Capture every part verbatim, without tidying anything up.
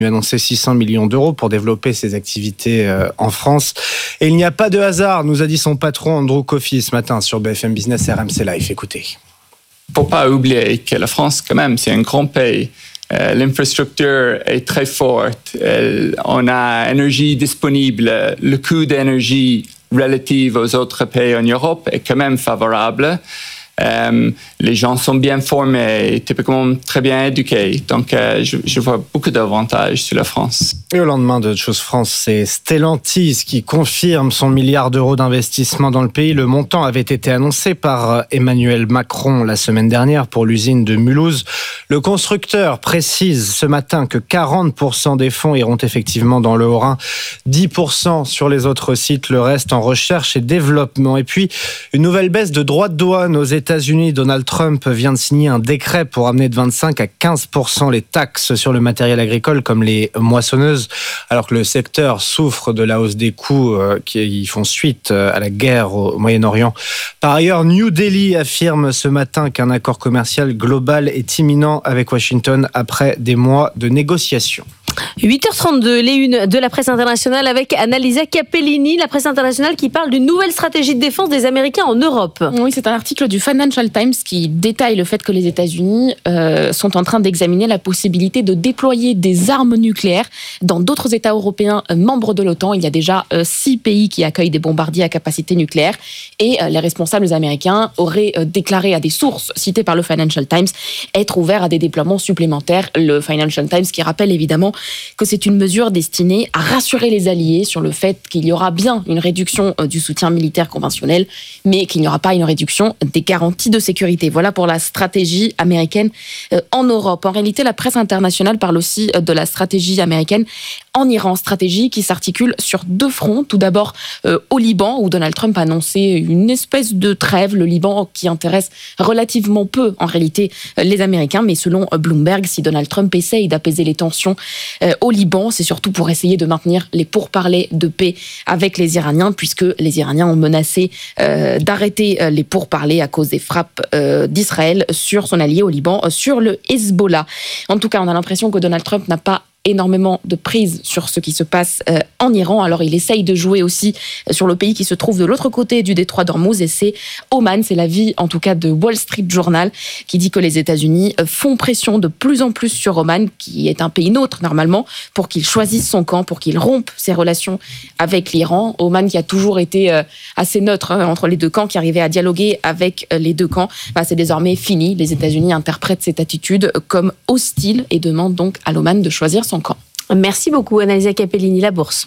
a annoncé six cents millions d'euros pour développer ses activités euh, en France. Et il n'y a pas de hasard, nous a dit son patron Andrew Coffey ce matin sur B F M Business et R M C Live. Écoutez. Il ne faut pas oublier que la France, quand même, c'est un grand pays. Euh, l'infrastructure est très forte. Euh, on a énergie disponible. Le coût d'énergie relatif aux autres pays en Europe est quand même favorable. Euh, les gens sont bien formés, typiquement très bien éduqués. Donc, euh, je, je vois beaucoup d'avantages sur la France. Et au lendemain de Chose France, c'est Stellantis qui confirme son milliard d'euros d'investissement dans le pays. Le montant avait été annoncé par Emmanuel Macron la semaine dernière pour l'usine de Mulhouse. Le constructeur précise ce matin que quarante pour cent des fonds iront effectivement dans le Haut-Rhin, dix pour cent sur les autres sites, le reste en recherche et développement. Et puis, une nouvelle baisse de droits de douane aux États-Unis. Donald Trump vient de signer un décret pour amener de vingt-cinq à quinze pour cent les taxes sur le matériel agricole comme les moissonneuses, alors que le secteur souffre de la hausse des coûts qui font suite à la guerre au Moyen-Orient. Par ailleurs, New Delhi affirme ce matin qu'un accord commercial global est imminent avec Washington après des mois de négociations. huit heures trente-deux, les unes de la presse internationale avec Annalisa Capellini, la presse internationale qui parle d'une nouvelle stratégie de défense des Américains en Europe. Oui, c'est un article du Financial Times qui détaille le fait que les États-Unis euh, sont en train d'examiner la possibilité de déployer des armes nucléaires dans d'autres États européens euh, membres de l'OTAN. Il y a déjà euh, six pays qui accueillent des bombardiers à capacité nucléaire et euh, les responsables américains auraient euh, déclaré à des sources citées par le Financial Times être ouverts à des déploiements supplémentaires. Le Financial Times qui rappelle évidemment que c'est une mesure destinée à rassurer les alliés sur le fait qu'il y aura bien une réduction du soutien militaire conventionnel, mais qu'il n'y aura pas une réduction des garanties de sécurité. Voilà pour la stratégie américaine en Europe. En réalité, la presse internationale parle aussi de la stratégie américaine en Iran, stratégie qui s'articule sur deux fronts. Tout d'abord euh, au Liban, où Donald Trump a annoncé une espèce de trêve. Le Liban qui intéresse relativement peu, en réalité, les Américains. Mais selon Bloomberg, si Donald Trump essaye d'apaiser les tensions euh, au Liban, c'est surtout pour essayer de maintenir les pourparlers de paix avec les Iraniens, puisque les Iraniens ont menacé euh, d'arrêter les pourparlers à cause des frappes euh, d'Israël sur son allié au Liban, sur le Hezbollah. En tout cas, on a l'impression que Donald Trump n'a pas énormément de prise sur ce qui se passe euh, en Iran. Alors, il essaye de jouer aussi sur le pays qui se trouve de l'autre côté du détroit d'Ormuz, et c'est Oman. C'est l'avis, en tout cas, de Wall Street Journal, qui dit que les États-Unis font pression de plus en plus sur Oman, qui est un pays neutre, normalement, pour qu'il choisisse son camp, pour qu'il rompe ses relations avec l'Iran. Oman qui a toujours été euh, assez neutre hein, entre les deux camps, qui arrivait à dialoguer avec euh, les deux camps. Bah, c'est désormais fini. Les États-Unis interprètent cette attitude comme hostile et demandent donc à l'Oman de choisir son camp. Merci beaucoup, Annalisa Capellini, la bourse.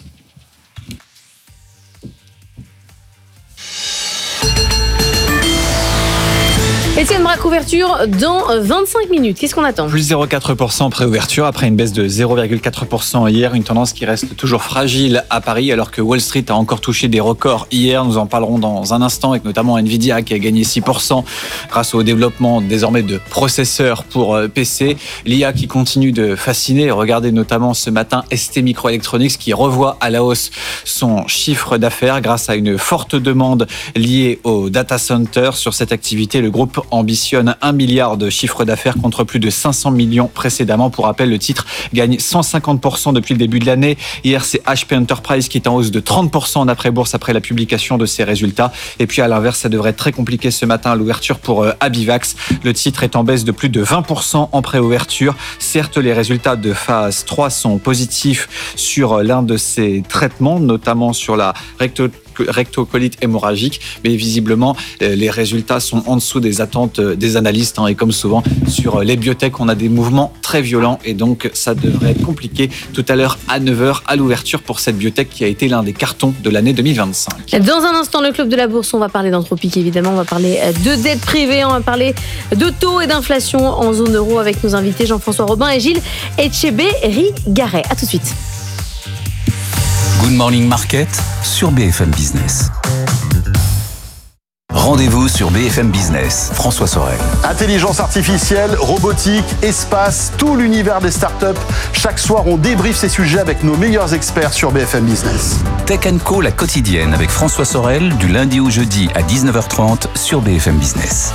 Étienne Braque, ouverture dans vingt-cinq minutes. Qu'est-ce qu'on attend ? Plus zéro virgule quatre pour cent pré-ouverture après une baisse de zéro virgule quatre pour cent hier. Une tendance qui reste toujours fragile à Paris alors que Wall Street a encore touché des records hier. Nous en parlerons dans un instant avec notamment Nvidia qui a gagné six pour cent grâce au développement désormais de processeurs pour P C. L'I A qui continue de fasciner. Regardez notamment ce matin S T Microelectronics qui revoit à la hausse son chiffre d'affaires grâce à une forte demande liée au data center. Sur cette activité, le groupe ambitionne un milliard de chiffre d'affaires contre plus de cinq cents millions précédemment. Pour rappel, le titre gagne cent cinquante pour cent depuis le début de l'année. Hier, c'est H P Enterprise qui est en hausse de trente pour cent en après-bourse après la publication de ses résultats. Et puis à l'inverse, ça devrait être très compliqué ce matin à l'ouverture pour Abivax. Le titre est en baisse de plus de vingt pour cent en pré-ouverture. Certes, les résultats de phase trois sont positifs sur l'un de ses traitements, notamment sur la recto rectocolite hémorragique, mais visiblement les résultats sont en dessous des attentes des analystes hein, et comme souvent sur les biotech, on a des mouvements très violents et donc ça devrait être compliqué tout à l'heure à neuf heures à l'ouverture pour cette biotech qui a été l'un des cartons de l'année deux mille vingt-cinq. Dans un instant, le club de la bourse, on va parler d'Anthropic évidemment, on va parler de dette privée, on va parler de taux et d'inflation en zone euro avec nos invités Jean-François Robin et Gilles Etchebet-Rigaret. À tout de suite. Good Morning Market sur B F M Business. Rendez-vous sur B F M Business. François Sorel. Intelligence artificielle, robotique, espace, tout l'univers des startups. Chaque soir, on débriefe ces sujets avec nos meilleurs experts sur B F M Business. Tech and Co, la quotidienne avec François Sorel, du lundi au jeudi à dix-neuf heures trente sur B F M Business.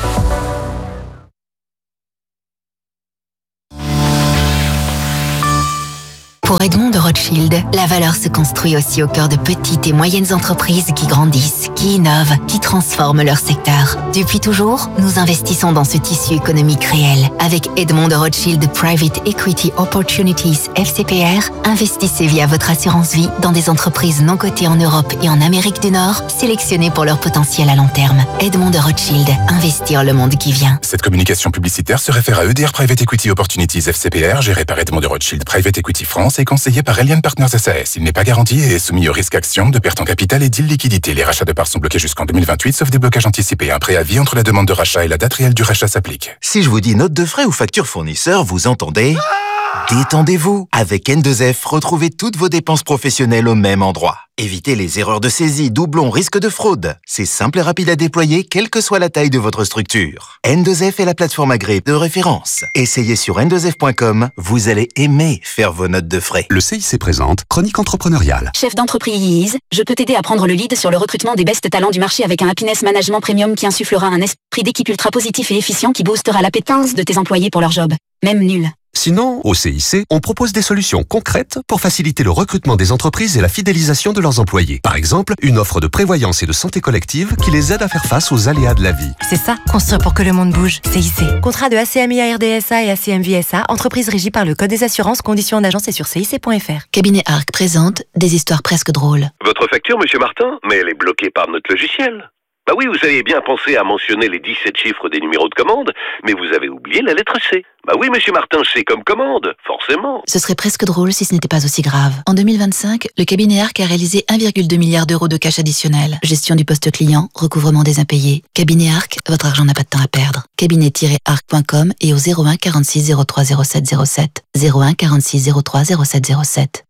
Pour Edmond de Rothschild, la valeur se construit aussi au cœur de petites et moyennes entreprises qui grandissent, qui innovent, qui transforment leur secteur. Depuis toujours, nous investissons dans ce tissu économique réel. Avec Edmond de Rothschild Private Equity Opportunities F C P R, investissez via votre assurance vie dans des entreprises non cotées en Europe et en Amérique du Nord, sélectionnées pour leur potentiel à long terme. Edmond de Rothschild, investir le monde qui vient. Cette communication publicitaire se réfère à E D R Private Equity Opportunities F C P R, géré par Edmond de Rothschild Private Equity France et conseillé par Elian Partners S A S. Il n'est pas garanti et est soumis au risque action, de perte en capital et d'illiquidité. Les rachats de parts sont bloqués jusqu'en deux mille vingt-huit, sauf déblocage anticipé. Un préavis entre la demande de rachat et la date réelle du rachat s'applique. Si je vous dis note de frais ou facture fournisseur, vous entendez ? Détendez-vous. Avec N deux F, retrouvez toutes vos dépenses professionnelles au même endroit. Évitez les erreurs de saisie, doublons, risques de fraude. C'est simple et rapide à déployer, quelle que soit la taille de votre structure. N deux F est la plateforme agréée de référence. Essayez sur N deux F point com, vous allez aimer faire vos notes de frais. Le C I C présente Chronique entrepreneuriale. Chef d'entreprise, je peux t'aider à prendre le lead sur le recrutement des best talents du marché avec un Happiness Management Premium qui insufflera un esprit d'équipe ultra positif et efficient qui boostera l'appétence de tes employés pour leur job. Même nul. Sinon, au C I C, on propose des solutions concrètes pour faciliter le recrutement des entreprises et la fidélisation de leurs employés. Par exemple, une offre de prévoyance et de santé collective qui les aide à faire face aux aléas de la vie. C'est ça, construire pour que le monde bouge. C I C. Contrat de A C M I A R D S A et A C M V S A, entreprise régie par le Code des assurances, conditions en agence et sur C I C point F R. Cabinet Arc présente des histoires presque drôles. Votre facture, monsieur Martin? Mais elle est bloquée par notre logiciel. Bah oui, vous avez bien pensé à mentionner les dix-sept chiffres des numéros de commande, mais vous avez oublié la lettre C. Bah oui, monsieur Martin, C comme commande, forcément. Ce serait presque drôle si ce n'était pas aussi grave. En deux mille vingt-cinq, le cabinet Arc a réalisé un virgule deux milliard d'euros de cash additionnel. Gestion du poste client, recouvrement des impayés. Cabinet Arc, votre argent n'a pas de temps à perdre. cabinet tiret arc point com et au zéro un quarante-six zéro trois zéro sept zéro sept. zéro un quarante-six zéro trois zéro sept zéro sept.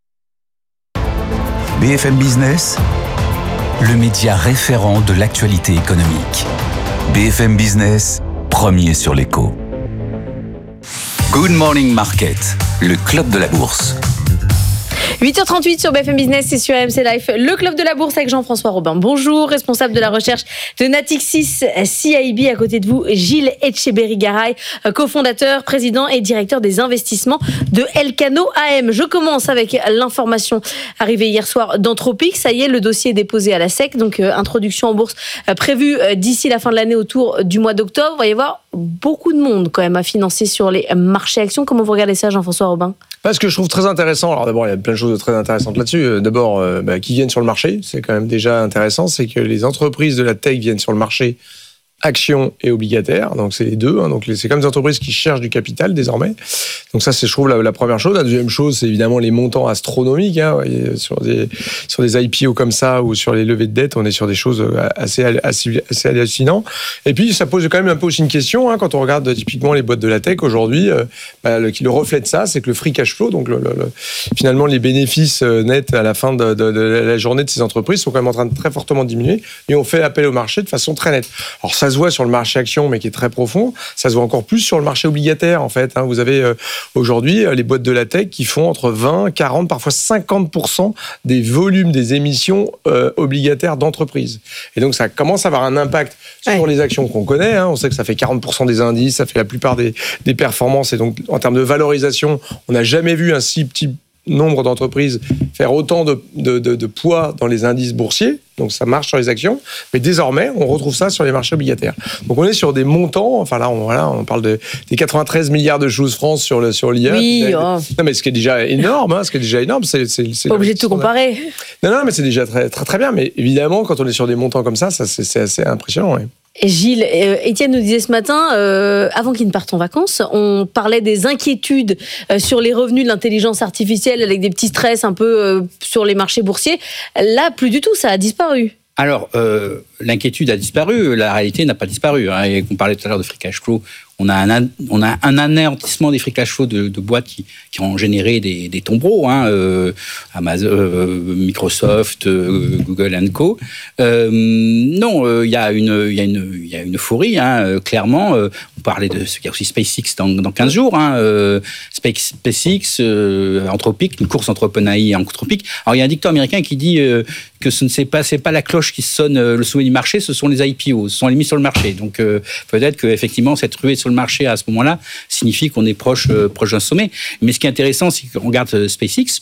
B F M Business, le média référent de l'actualité économique. B F M Business, premier sur l'écho. Good Morning Market, le club de la bourse. huit heures trente-huit sur B F M Business et sur R M C Life, le club de la bourse avec Jean-François Robin. Bonjour, responsable de la recherche de Natixis C I B. À côté de vous, Gilles Etcheberry-Garay, cofondateur, président et directeur des investissements de Elcano A M. Je commence avec l'information arrivée hier soir d'Anthropic. Ça y est, le dossier est déposé à la S E C, donc euh, introduction en bourse euh, prévue euh, d'ici la fin de l'année autour du mois d'octobre. Vous va y avoir beaucoup de monde quand même à financer sur les marchés actions. Comment vous regardez ça, Jean-François Robin? Ce que je trouve très intéressant, alors d'abord il y a plein de choses très intéressantes là-dessus. D'abord, euh, bah, qui viennent sur le marché, c'est quand même déjà intéressant, c'est que les entreprises de la tech viennent sur le marché actions et obligataires, donc c'est les deux, hein, donc c'est comme des entreprises qui cherchent du capital désormais. Donc ça, c'est, je trouve, la, la première chose. La deuxième chose, c'est évidemment les montants astronomiques. Hein, sur des sur des I P O comme ça ou sur les levées de dette, on est sur des choses assez assez, assez hallucinantes. Et puis ça pose quand même un peu aussi une question, hein, quand on regarde typiquement les boîtes de la tech aujourd'hui, euh, bah, le, qui le reflète ça, c'est que le free cash flow, donc le, le, le, finalement les bénéfices nets à la fin de, de, de la journée de ces entreprises sont quand même en train de très fortement diminuer, et on fait appel au marché de façon très nette. Alors ça se voit sur le marché action, mais qui est très profond. Ça se voit encore plus sur le marché obligataire, en fait. Hein. Vous avez euh, aujourd'hui les boîtes de la tech qui font entre vingt, quarante, parfois cinquante pour cent des volumes des émissions euh, obligataires d'entreprises. Et donc, ça commence à avoir un impact sur ouais. les actions qu'on connaît. Hein. On sait que ça fait quarante pour cent des indices, ça fait la plupart des, des performances. Et donc, en termes de valorisation, on n'a jamais vu un si petit nombre d'entreprises faire autant de, de, de, de poids dans les indices boursiers. Donc ça marche sur les actions, mais désormais on retrouve ça sur les marchés obligataires. Donc on est sur des montants, enfin là on, voilà, on parle de, des quatre-vingt-treize milliards de choses France sur, le, sur l'I A. Oui, oh. Non mais ce qui est déjà énorme, hein, ce qui est déjà énorme, c'est... c'est, c'est pas obligé de tout comparer. Non, non, mais c'est déjà très, très, très bien, mais évidemment quand on est sur des montants comme ça, ça c'est, c'est assez impressionnant. Ouais. Gilles, euh, Étienne nous disait ce matin, euh, avant qu'il ne parte en vacances, on parlait des inquiétudes euh, sur les revenus de l'intelligence artificielle avec des petits stress un peu euh, sur les marchés boursiers. Là, plus du tout, ça a disparu. Alors, euh, l'inquiétude a disparu, la réalité n'a pas disparu. Hein, et on parlait tout à l'heure de free cash flow. On a un, on a un anéantissement des free cash flow de, de boîtes qui, qui ont généré des, des tombereaux, hein, euh, Amazon, euh, Microsoft, euh, Google and Co. Euh, non, il euh, y a une, il y a une, il y a une euphorie, hein, euh, clairement. Euh, on parlait de, il y a aussi SpaceX dans, dans quinze jours, hein, euh, SpaceX, euh, Anthropic, une course entre OpenAI et Anthropic. Alors il y a un dicton américain qui dit euh, que ce ne c'est pas, c'est pas la cloche qui sonne euh, le sommet du marché, ce sont les I P O, ce sont les mis sur le marché. Donc euh, peut-être que effectivement cette ruée sur le marché à ce moment-là signifie qu'on est proche, euh, proche d'un sommet. Mais ce qui est intéressant, c'est qu'on regarde SpaceX.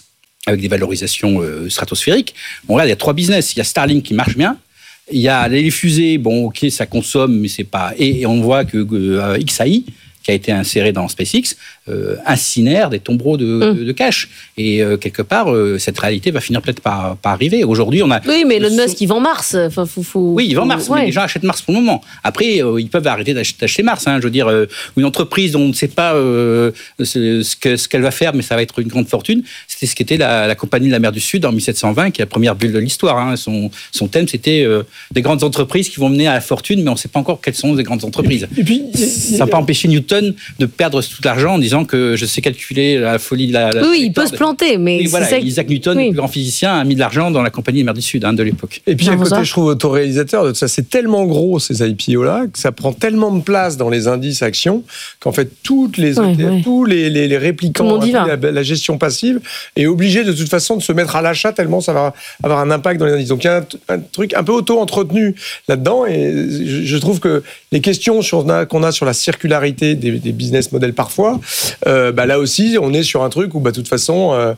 avec des valorisations euh, stratosphériques. Bon, là, il y a trois business. Il y a Starlink qui marche bien. Il y a les fusées, bon, ok, ça consomme, mais c'est pas... Et, et on voit que euh, X A I, qui a été inséré dans SpaceX, euh, incinère des tombereaux de, mmh. de, de cash. Et euh, quelque part, euh, cette réalité va finir peut-être par, par arriver. Aujourd'hui, on a... Oui, mais Elon Musk, il vend Mars. Enfin, faut, faut, oui, il vend Mars, ouais. mais les gens achètent Mars pour le moment. Après, euh, ils peuvent arrêter d'acheter Mars. Hein. Je veux dire, euh, une entreprise dont on ne sait pas euh, ce, ce, que, ce qu'elle va faire, mais ça va être une grande fortune, c'était ce qu'était la, la compagnie de la mer du Sud en mille sept cent vingt, qui est la première bulle de l'histoire. Hein. Son, son thème, c'était euh, des grandes entreprises qui vont mener à la fortune, mais on ne sait pas encore quelles sont ces grandes entreprises. Et puis, ça n'a pas empêché Newton de perdre tout l'argent en disant que je sais calculer la folie de la... la oui, il peut se planter, mais... Oui, voilà, ça... Isaac Newton, oui. le plus grand physicien, a mis de l'argent dans la compagnie des mers du Sud hein, de l'époque. Et puis à côté, je trouve, autoréalisateur de ça, c'est tellement gros, ces I P O-là, que ça prend tellement de place dans les indices actions, qu'en fait, toutes les ouais, E T F, ouais. tous les, les, les réplicants, la, la gestion passive, est obligé de toute façon de se mettre à l'achat tellement ça va avoir un impact dans les indices. Donc il y a un, un truc un peu auto-entretenu là-dedans, et je, je trouve que les questions sur, qu'on a sur la circularité des, des business models parfois, euh, bah là aussi, on est sur un truc où, bah, de toute façon, euh,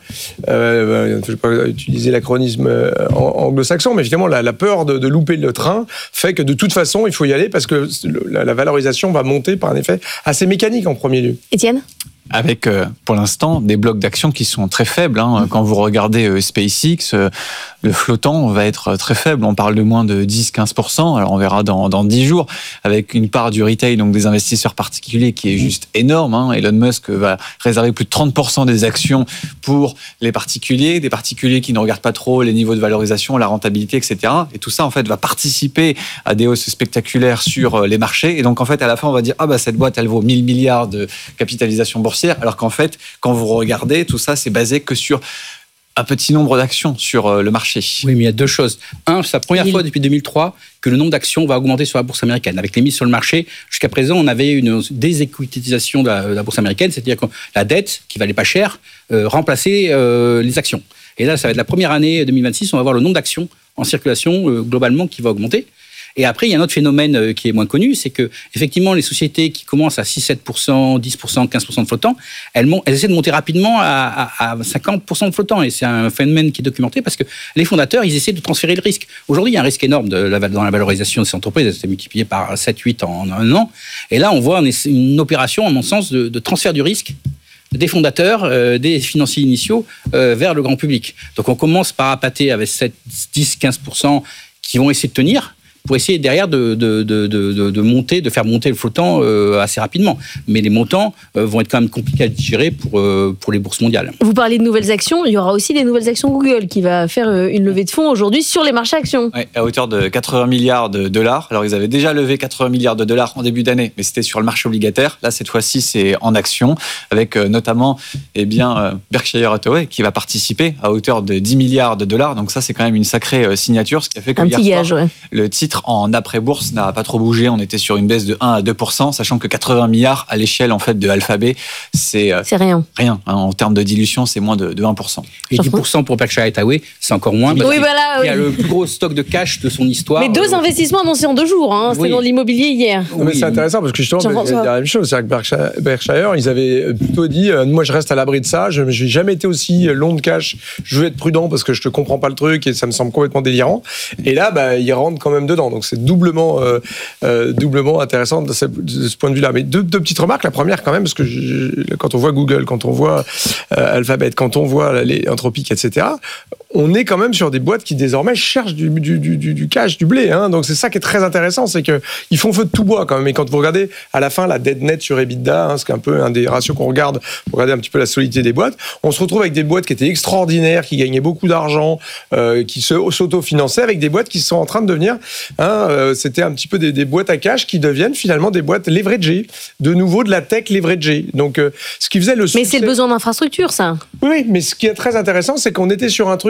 euh, je ne vais pas utiliser l'acronisme euh, anglo-saxon, mais finalement, la, la peur de, de louper le train fait que de toute façon, il faut y aller parce que la, la valorisation va monter par un effet assez mécanique en premier lieu. Étienne ? Avec, euh, pour l'instant, des blocs d'action qui sont très faibles. Hein. Quand vous regardez euh, SpaceX, euh, le flottant va être très faible. On parle de moins de dix à quinze pour cent. Alors, on verra dans, dans dix jours, avec une part du retail, donc des investisseurs particuliers, qui est juste énorme. Hein. Elon Musk va réserver plus de trente pour cent des actions pour les particuliers, des particuliers qui ne regardent pas trop les niveaux de valorisation, la rentabilité, et cetera. Et tout ça, en fait, va participer à des hausses spectaculaires sur les marchés. Et donc, en fait, à la fin, on va dire, ah bah, cette boîte, elle vaut mille milliards de capitalisation boursière. Alors qu'en fait, quand vous regardez, tout ça, c'est basé que sur un petit nombre d'actions sur le marché. Oui, mais il y a deux choses. Un, c'est la première fois depuis deux mille trois que le nombre d'actions va augmenter sur la bourse américaine. Avec les mises sur le marché, jusqu'à présent, on avait une déséquitisation de la, de la bourse américaine, c'est-à-dire que la dette, qui valait pas cher, euh, remplaçait euh, les actions. Et là, ça va être la première année deux mille vingt-six, on va voir le nombre d'actions en circulation euh, globalement qui va augmenter. Et après, il y a un autre phénomène qui est moins connu, c'est que effectivement, les sociétés qui commencent à six à sept pour cent, dix pour cent, quinze pour cent de flottants, elles, montent, elles essaient de monter rapidement à, à, à cinquante pour cent de flottants. Et c'est un phénomène qui est documenté parce que les fondateurs, ils essaient de transférer le risque. Aujourd'hui, il y a un risque énorme de la, dans la valorisation de ces entreprises. Elle s'est multipliée par sept huit en un an. Et là, on voit une opération, à mon sens, de, de transfert du risque des fondateurs, euh, des financiers initiaux euh, vers le grand public. Donc, on commence par appâter avec sept, dix, quinze pour cent qui vont essayer de tenir, pour essayer derrière de, de, de, de, de monter, de faire monter le flottant euh, assez rapidement. Mais les montants euh, vont être quand même compliqués à digérer pour, euh, pour les bourses mondiales. Vous parlez de nouvelles actions, il y aura aussi des nouvelles actions Google qui va faire une levée de fonds aujourd'hui sur les marchés actions. Oui, à hauteur de quatre-vingts milliards de dollars. Alors, ils avaient déjà levé quatre-vingts milliards de dollars en début d'année, mais c'était sur le marché obligataire. Là, cette fois-ci, c'est en actions, avec euh, notamment eh bien, euh, Berkshire Hathaway qui va participer à hauteur de dix milliards de dollars. Donc ça, c'est quand même une sacrée euh, signature, ce qui a fait que Un hier petit soir, gage, ouais. le titre en après-bourse n'a pas trop bougé. On était sur une baisse de un à deux pour cent, sachant que quatre-vingts milliards à l'échelle en fait, de Alphabet, c'est, euh, c'est rien. Rien. Hein, en termes de dilution, c'est moins de, de un pour cent. Et dix pour cent pour Berkshire Hathaway, c'est encore moins. Oui, voilà, il y a oui. le plus gros stock de cash de son histoire. Mais deux euh... investissements annoncés en deux jours. Hein. C'était oui. dans l'immobilier hier. Oui. Mais c'est intéressant parce que justement, c'est la même chose. C'est-à-dire que Berkshire, Berkshire, ils avaient plutôt dit euh, moi, je reste à l'abri de ça. Je n'ai jamais été aussi long de cash. Je veux être prudent parce que je ne comprends pas le truc et ça me semble complètement délirant. Et là, bah, ils rentrent quand même dedans. Donc, c'est doublement, euh, euh, doublement intéressant de ce, de ce point de vue-là. Mais deux, deux petites remarques. La première, quand même, parce que je, quand on voit Google, quand on voit euh, Alphabet, quand on voit les Anthropic, et cetera, on est quand même sur des boîtes qui désormais cherchent du, du, du, du cash, du blé. Hein. Donc c'est ça qui est très intéressant, c'est qu'ils font feu de tout bois quand même. Et quand vous regardez à la fin la dette nette sur EBITDA, hein, c'est un peu un des ratios qu'on regarde pour regarder un petit peu la solidité des boîtes, on se retrouve avec des boîtes qui étaient extraordinaires, qui gagnaient beaucoup d'argent, euh, qui se, s'autofinançaient, avec des boîtes qui sont en train de devenir, hein, euh, c'était un petit peu des, des boîtes à cash qui deviennent finalement des boîtes leveragées, de nouveau de la tech leveragée. Donc euh, ce qui faisait le succès... Mais c'est le besoin d'infrastructure, ça. Oui, mais ce qui est très intéressant, c'est qu'on était sur un truc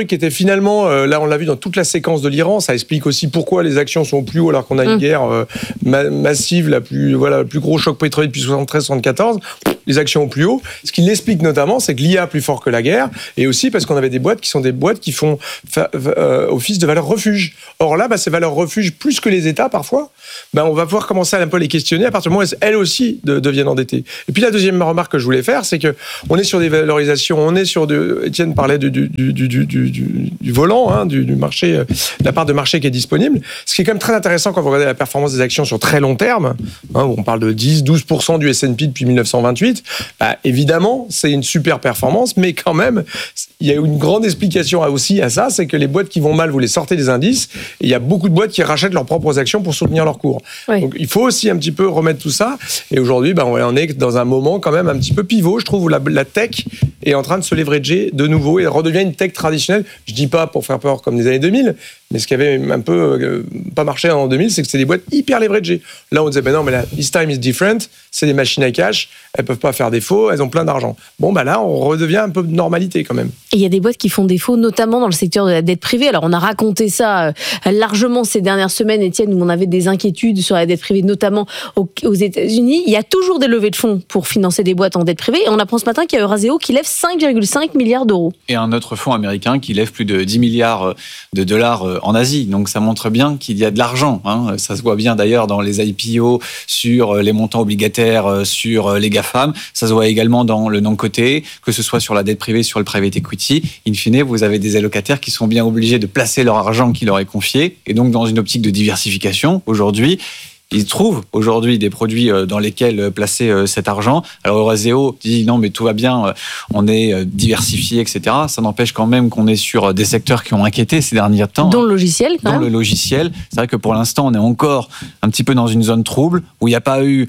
qui était finalement, euh, là on l'a vu dans toute la séquence de l'Iran, ça explique aussi pourquoi les actions sont au plus haut alors qu'on a une mmh. guerre euh, ma- massive, la plus, voilà, le plus gros choc pétrolier depuis soixante-treize soixante-quatorze, les actions au plus haut. Ce qui l'explique notamment, c'est que l'I A plus fort que la guerre, et aussi parce qu'on avait des boîtes qui sont des boîtes qui font fa- euh, office de valeur refuge. Or là, bah, ces valeurs refuge, plus que les États parfois, bah, on va pouvoir commencer à un peu les questionner à partir du moment où elles aussi de, deviennent endettées. Et puis la deuxième remarque que je voulais faire, c'est que on est sur des valorisations, on est sur de, Étienne parlait du, du, du, du, du, du, du volant, hein, du, du marché, euh, la part de marché qui est disponible. Ce qui est quand même très intéressant quand vous regardez la performance des actions sur très long terme, hein, où on parle de dix à douze pour cent du S and P depuis dix-neuf cent vingt-huit, bah, évidemment, c'est une super performance, mais quand même, il y a une grande explication aussi à ça, c'est que les boîtes qui vont mal, vous les sortez des indices, et il y a beaucoup de boîtes qui rachètent leurs propres actions pour soutenir leur cours. Oui. Donc il faut aussi un petit peu remettre tout ça, et aujourd'hui, bah, on est dans un moment quand même un petit peu pivot, je trouve, où la, la tech est en train de se leverager de nouveau et redevient une tech traditionnelle. Je dis pas pour faire peur comme les années deux mille, mais ce qui avait un peu euh, pas marché en deux mille, c'est que c'est des boîtes hyper leveragées. Là, on disait, ben non, mais là, this time is different, c'est des machines à cash, elles peuvent pas faire défaut, elles ont plein d'argent. Bon, bah là, on redevient un peu de normalité quand même. Et il y a des boîtes qui font défaut, notamment dans le secteur de la dette privée. Alors, on a raconté ça euh, largement ces dernières semaines, Étienne, où on avait des inquiétudes sur la dette privée, notamment aux, aux États-Unis. Il y a toujours des levées de fonds pour financer des boîtes en dette privée. Et on apprend ce matin qu'il y a Euraseo qui lève cinq virgule cinq milliards d'euros. Et un autre fonds américain qui lève plus de dix milliards de dollars en Asie. Donc ça montre bien qu'il y a de l'argent. Hein. Ça se voit bien d'ailleurs dans les I P O, sur les montants obligataires, sur les GAFAM. Ça se voit également dans le non-coté, que ce soit sur la dette privée, sur le private equity. In fine, vous avez des allocataires qui sont bien obligés de placer leur argent qui leur est confié. Et donc dans une optique de diversification, aujourd'hui, ils trouvent aujourd'hui des produits dans lesquels placer cet argent. Alors Euraseo dit non mais tout va bien, on est diversifié, et cetera. Ça n'empêche quand même qu'on est sur des secteurs qui ont inquiété ces derniers temps. Dans le logiciel quand Dans même. le logiciel. C'est vrai que pour l'instant on est encore un petit peu dans une zone trouble où il n'y a pas eu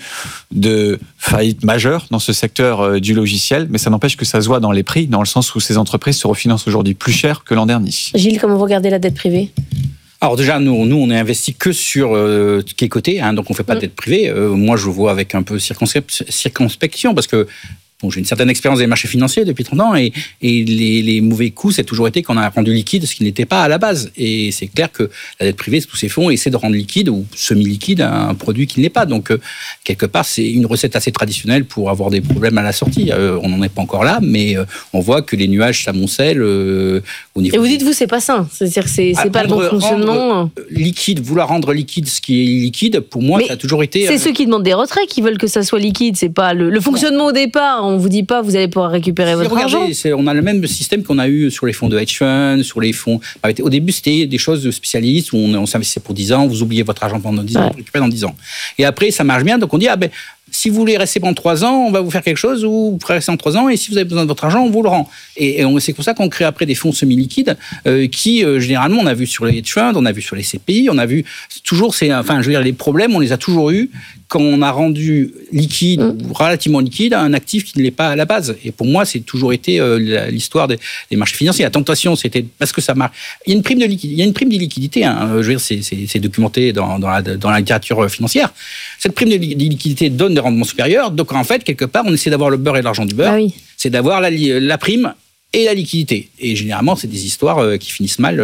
de faillite majeure dans ce secteur du logiciel, mais ça n'empêche que ça se voit dans les prix, dans le sens où ces entreprises se refinancent aujourd'hui plus cher que l'an dernier. Gilles, comment vous regardez la dette privée ? Alors déjà, nous, nous, on est investi que sur euh, ce qui est coté, hein, donc on fait pas de dette privée. Euh, moi, je le vois avec un peu circonspe- circonspection, parce que bon, j'ai une certaine expérience des marchés financiers depuis trente ans, et, et les, les mauvais coups, c'est toujours été qu'on a rendu liquide ce qui n'était pas à la base. Et c'est clair que la dette privée, tous ces fonds essaient de rendre liquide ou semi-liquide un produit qui ne l'est pas. Donc, euh, quelque part, c'est une recette assez traditionnelle pour avoir des problèmes à la sortie. Euh, on n'en est pas encore là, mais euh, on voit que les nuages s'amoncellent euh, au niveau... Et vous dites, vous, c'est pas sain. C'est-à-dire que c'est, c'est pas le bon fonctionnement. Liquide, vouloir rendre liquide ce qui est illiquide, pour moi, mais ça a toujours été... C'est euh... ceux qui demandent des retraits qui veulent que ça soit liquide. C'est pas le, le fonctionnement au départ. On vous dit pas, vous allez pouvoir récupérer si votre regardez, argent. C'est, on a le même système qu'on a eu sur les fonds de hedge funds, sur les fonds... Au début, c'était des choses de spécialistes où on, on s'investissait pour dix ans, vous oubliez votre argent pendant dix ans, ouais. Vous récupérez dans dix ans. Et après, ça marche bien, donc on dit, ah ben, si vous voulez rester pendant trois ans, on va vous faire quelque chose, ou vous pourrez rester en trois ans, et si vous avez besoin de votre argent, on vous le rend. Et, et on, c'est pour ça qu'on crée après des fonds semi-liquides, euh, qui, euh, généralement, on a vu sur les hedge funds, on a vu sur les C P I, on a vu toujours, c'est, enfin, je veux dire, les problèmes, on les a toujours eus quand on a rendu liquide, mmh. ou relativement liquide, un actif qui ne l'est pas à la base. Et pour moi, c'est toujours été euh, l'histoire des, des marchés financiers. La tentation, c'était parce que ça marche. Il y a une prime de liquidité, il y a une prime d'illiquidité, hein. Je veux dire, c'est, c'est, c'est documenté dans, dans, la, dans la littérature financière. Cette prime d'illiquidité donne des rendements supérieurs. Donc, en fait, quelque part, on essaie d'avoir le beurre et l'argent du beurre. Ah oui. C'est d'avoir la, la prime et la liquidité. Et généralement, c'est des histoires qui finissent mal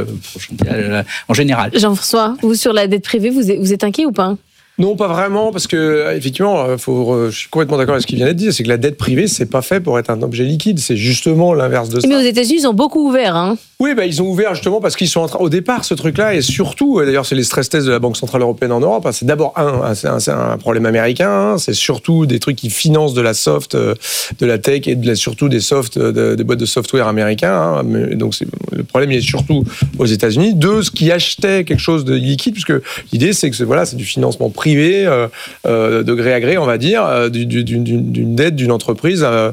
en général. Jean-François, vous, sur la dette privée, vous êtes, vous êtes inquiet ou pas ? Non, pas vraiment, parce que effectivement, faut, je suis complètement d'accord avec ce qu'il vient d'être dit, c'est que la dette privée, c'est pas fait pour être un objet liquide, c'est justement l'inverse de ça. Mais aux États-Unis, ils ont beaucoup ouvert, hein. Oui, bah, ils ont ouvert justement parce qu'ils sont en train, au départ, ce truc-là, et surtout, d'ailleurs, c'est les stress tests de la Banque Centrale Européenne en Europe, hein, c'est d'abord un, c'est un, c'est un problème américain, hein, c'est surtout des trucs qui financent de la soft, de la tech et de la, surtout des soft, de, des boîtes de software américains, hein, mais, donc c'est, le problème, il est surtout aux États-Unis. Deux, ce qui achetait quelque chose de liquide, puisque l'idée, c'est que c'est, voilà, c'est du financement privé, Euh, euh, de gré à gré, on va dire, euh, d'une, d'une, d'une dette d'une entreprise euh,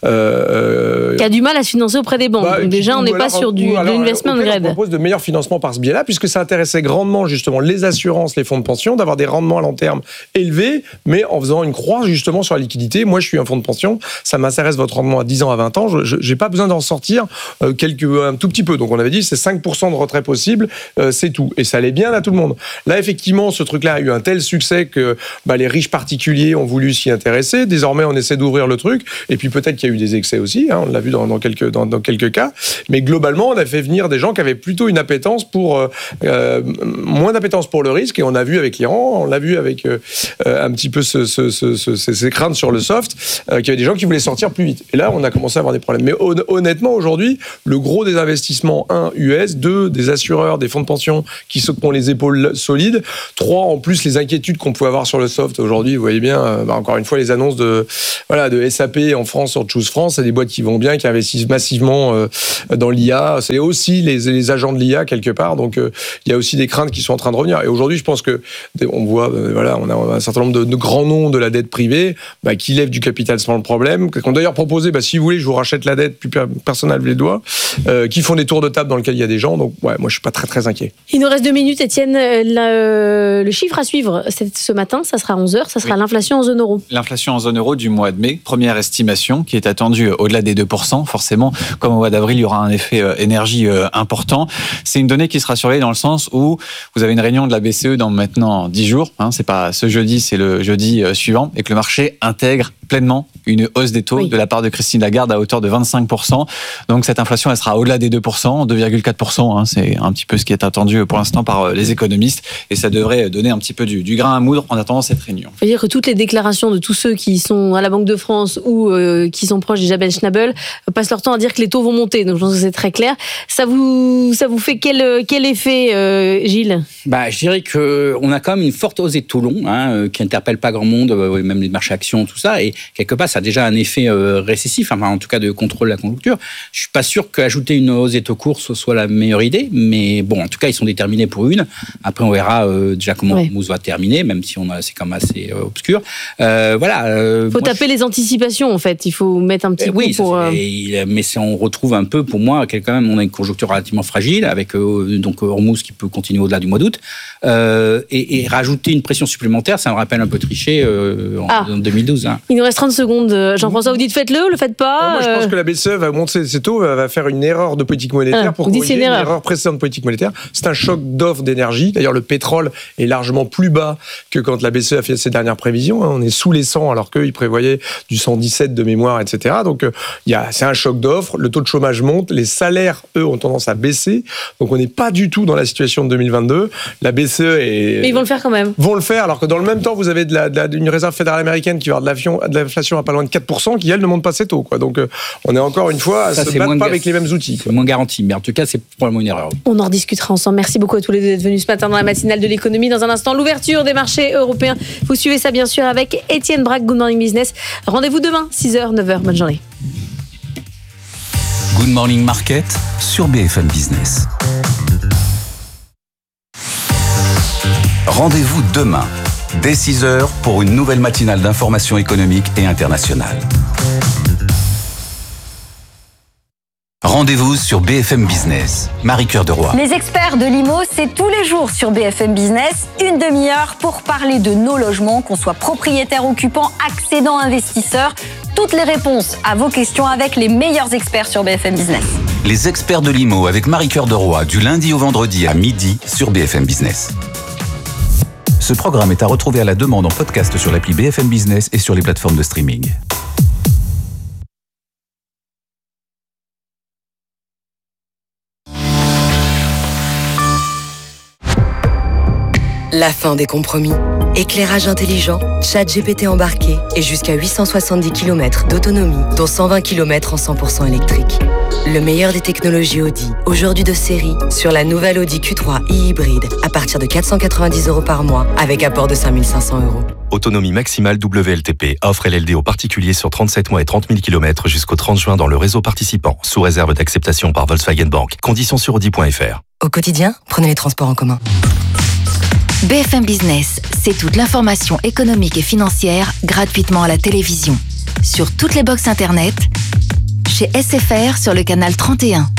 euh, qui a du mal à se financer auprès des banques. Bah, Donc déjà, on n'est pas sur du, alors, de l'investment grade. On propose de meilleurs financements par ce biais-là, puisque ça intéressait grandement justement les assurances, les fonds de pension, d'avoir des rendements à long terme élevés, mais en faisant une croix justement sur la liquidité. Moi, je suis un fonds de pension, ça m'intéresse votre rendement à dix ans, à vingt ans, je n'ai pas besoin d'en sortir euh, quelques, un tout petit peu. Donc on avait dit, c'est cinq pour cent de retrait possible, euh, c'est tout. Et ça allait bien à tout le monde. Là, effectivement, ce truc-là a eu un tel succès succès que bah, les riches particuliers ont voulu s'y intéresser. Désormais, on essaie d'ouvrir le truc. Et puis peut-être qu'il y a eu des excès aussi, hein, on l'a vu dans, dans, quelques, dans, dans quelques cas. Mais globalement, on a fait venir des gens qui avaient plutôt une appétence pour... Euh, moins d'appétence pour le risque. Et on a vu avec l'Iran, on l'a vu avec euh, un petit peu ce, ce, ce, ce, ces craintes sur le soft, euh, qu'il y avait des gens qui voulaient sortir plus vite. Et là, on a commencé à avoir des problèmes. Mais honnêtement, aujourd'hui, le gros des investissements, un, U S, deux, des assureurs, des fonds de pension qui ont les épaules solides, trois, en plus, les inquiétudes qu'on pouvait avoir sur le soft. Aujourd'hui, vous voyez bien, euh, bah, encore une fois, les annonces de, voilà, de S A P en France sur Choose France, c'est des boîtes qui vont bien, qui investissent massivement euh, dans l'I A. C'est aussi les, les agents de l'I A, quelque part. Donc, euh, il y a aussi des craintes qui sont en train de revenir. Et aujourd'hui, je pense que, on voit, euh, voilà, on a un certain nombre de, de grands noms de la dette privée, bah, qui lèvent du capital sans le problème, qui ont d'ailleurs proposé, bah, si vous voulez, je vous rachète la dette, plus personne n'a levé les doigts, euh, qui font des tours de table dans lesquels il y a des gens. Donc, ouais, moi, je suis pas très, très inquiet. Il nous reste deux minutes, Étienne. Le, le chiffre à suivre ce matin, ça sera à onze heures, ça sera oui. l'inflation en zone euro. L'inflation en zone euro du mois de mai, première estimation qui est attendue au-delà des deux pour cent. Forcément, comme au mois d'avril, il y aura un effet euh, énergie euh, important. C'est une donnée qui sera surveillée dans le sens où vous avez une réunion de la B C E dans maintenant dix jours. Hein, c'est pas ce jeudi, c'est le jeudi euh, suivant, et que le marché intègre pleinement une hausse des taux oui. de la part de Christine Lagarde à hauteur de vingt-cinq pour cent. Donc cette inflation, elle sera au-delà des deux pour cent, deux virgule quatre pour cent. Hein, c'est un petit peu ce qui est attendu pour l'instant par les économistes. Et ça devrait donner un petit peu du, du grain à moudre en attendant cette réunion. Il faut dire que toutes les déclarations de tous ceux qui sont à la Banque de France ou euh, qui sont proches d'Isabelle Schnabel passent leur temps à dire que les taux vont monter. Donc je pense que c'est très clair. Ça vous, ça vous fait quel, quel effet, euh, Gilles ? Bah, je dirais qu'on a quand même une forte hausse des taux longs, hein, qui n'interpelle pas grand monde, euh, même les marchés actions, tout ça. Et quelque part, ça a déjà un effet euh, récessif, enfin, en tout cas de contrôle de la conjoncture. Je suis pas sûr qu'ajouter une hausse des taux courts soit, soit la meilleure idée, mais bon, en tout cas, ils sont déterminés pour une. Après, on verra euh, déjà comment ouais. Mousse va terminer, même si on a, c'est quand même assez euh, obscur. Euh, voilà. Euh, faut moi, taper je... les anticipations, en fait. Il faut mettre un petit coup oui, pour... Euh... Et, mais si on retrouve un peu, pour moi, quand même, on a une conjoncture relativement fragile, avec euh, donc Hormuz qui peut continuer au-delà du mois d'août. Euh, et, et rajouter une pression supplémentaire, ça me rappelle un peu Trichet euh, en, ah. en deux mille douze. Hein. Il nous reste trente secondes. Jean-François, vous dites faites-le, le faites pas. Non, moi, je pense que la B C E va monter ses taux, va faire une erreur de politique monétaire ah, pour corriger une erreur. une erreur précédente de politique monétaire. C'est un choc d'offre d'énergie. D'ailleurs, le pétrole est largement plus bas que quand la B C E a fait ses dernières prévisions. On est sous les cent alors qu'ils prévoyaient du cent dix-sept de mémoire, et cetera. Donc, il y a, c'est un choc d'offre. Le taux de chômage monte. Les salaires, eux, ont tendance à baisser. Donc, on n'est pas du tout dans la situation de deux mille vingt-deux. La B C E est... Mais ils vont le faire quand même. Vont le faire, alors que dans le même temps, vous avez de la, de la, une réserve fédérale américaine qui va avoir de, de l'inflation à pas loin de quatre pour cent, qui, elle, ne monte pas ses taux. Quoi. Donc, euh, on est encore une fois à ça, se battre pas avec les mêmes outils. C'est moins garanti, mais en tout cas, c'est probablement une erreur. On en rediscutera ensemble. Merci beaucoup à tous les deux d'être venus ce matin dans la matinale de l'économie. Dans un instant, l'ouverture des marchés européens. Vous suivez ça, bien sûr, avec Étienne Braque. Good Morning Business. Rendez-vous demain, six heures, neuf heures. Bonne journée. Good Morning Market sur B F M Business. Rendez-vous demain, dès six heures, pour une nouvelle matinale d'information économique et internationale. Rendez-vous sur B F M Business. Marie-Cœur de Roy. Les experts de l'I M O, c'est tous les jours sur B F M Business. Une demi-heure pour parler de nos logements, qu'on soit propriétaire, occupant, accédant, investisseur. Toutes les réponses à vos questions avec les meilleurs experts sur B F M Business. Les experts de l'I M O avec Marie-Cœur de Roy, du lundi au vendredi à midi sur B F M Business. Ce programme est à retrouver à la demande en podcast sur l'appli B F M Business et sur les plateformes de streaming. La fin des compromis. Éclairage intelligent, chat G P T embarqué et jusqu'à huit cent soixante-dix kilomètres d'autonomie, dont cent vingt kilomètres en cent pour cent électrique. Le meilleur des technologies Audi, aujourd'hui de série, sur la nouvelle Audi Q trois e-hybride à partir de quatre cent quatre-vingt-dix euros par mois avec apport de cinq mille cinq cents euros. Autonomie maximale W L T P. Offre L L D aux particuliers sur trente-sept mois et trente mille kilomètres jusqu'au trente juin dans le réseau participant, sous réserve d'acceptation par Volkswagen Bank. Conditions sur audi point f r. Au quotidien, prenez les transports en commun. B F M Business, c'est toute l'information économique et financière gratuitement à la télévision. Sur toutes les box internet, chez S F R sur le canal trente et un,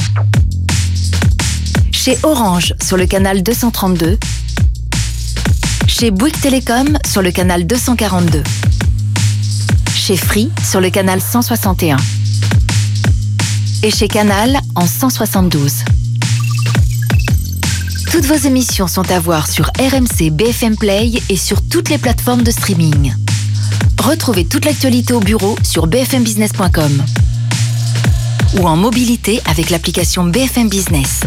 chez Orange sur le canal deux cent trente-deux, chez Bouygues Télécom sur le canal deux cent quarante-deux, chez Free sur le canal cent soixante et un et chez Canal en cent soixante-douze. Toutes vos émissions sont à voir sur R M C B F M Play et sur toutes les plateformes de streaming. Retrouvez toute l'actualité au bureau sur b f m business point com ou en mobilité avec l'application B F M Business.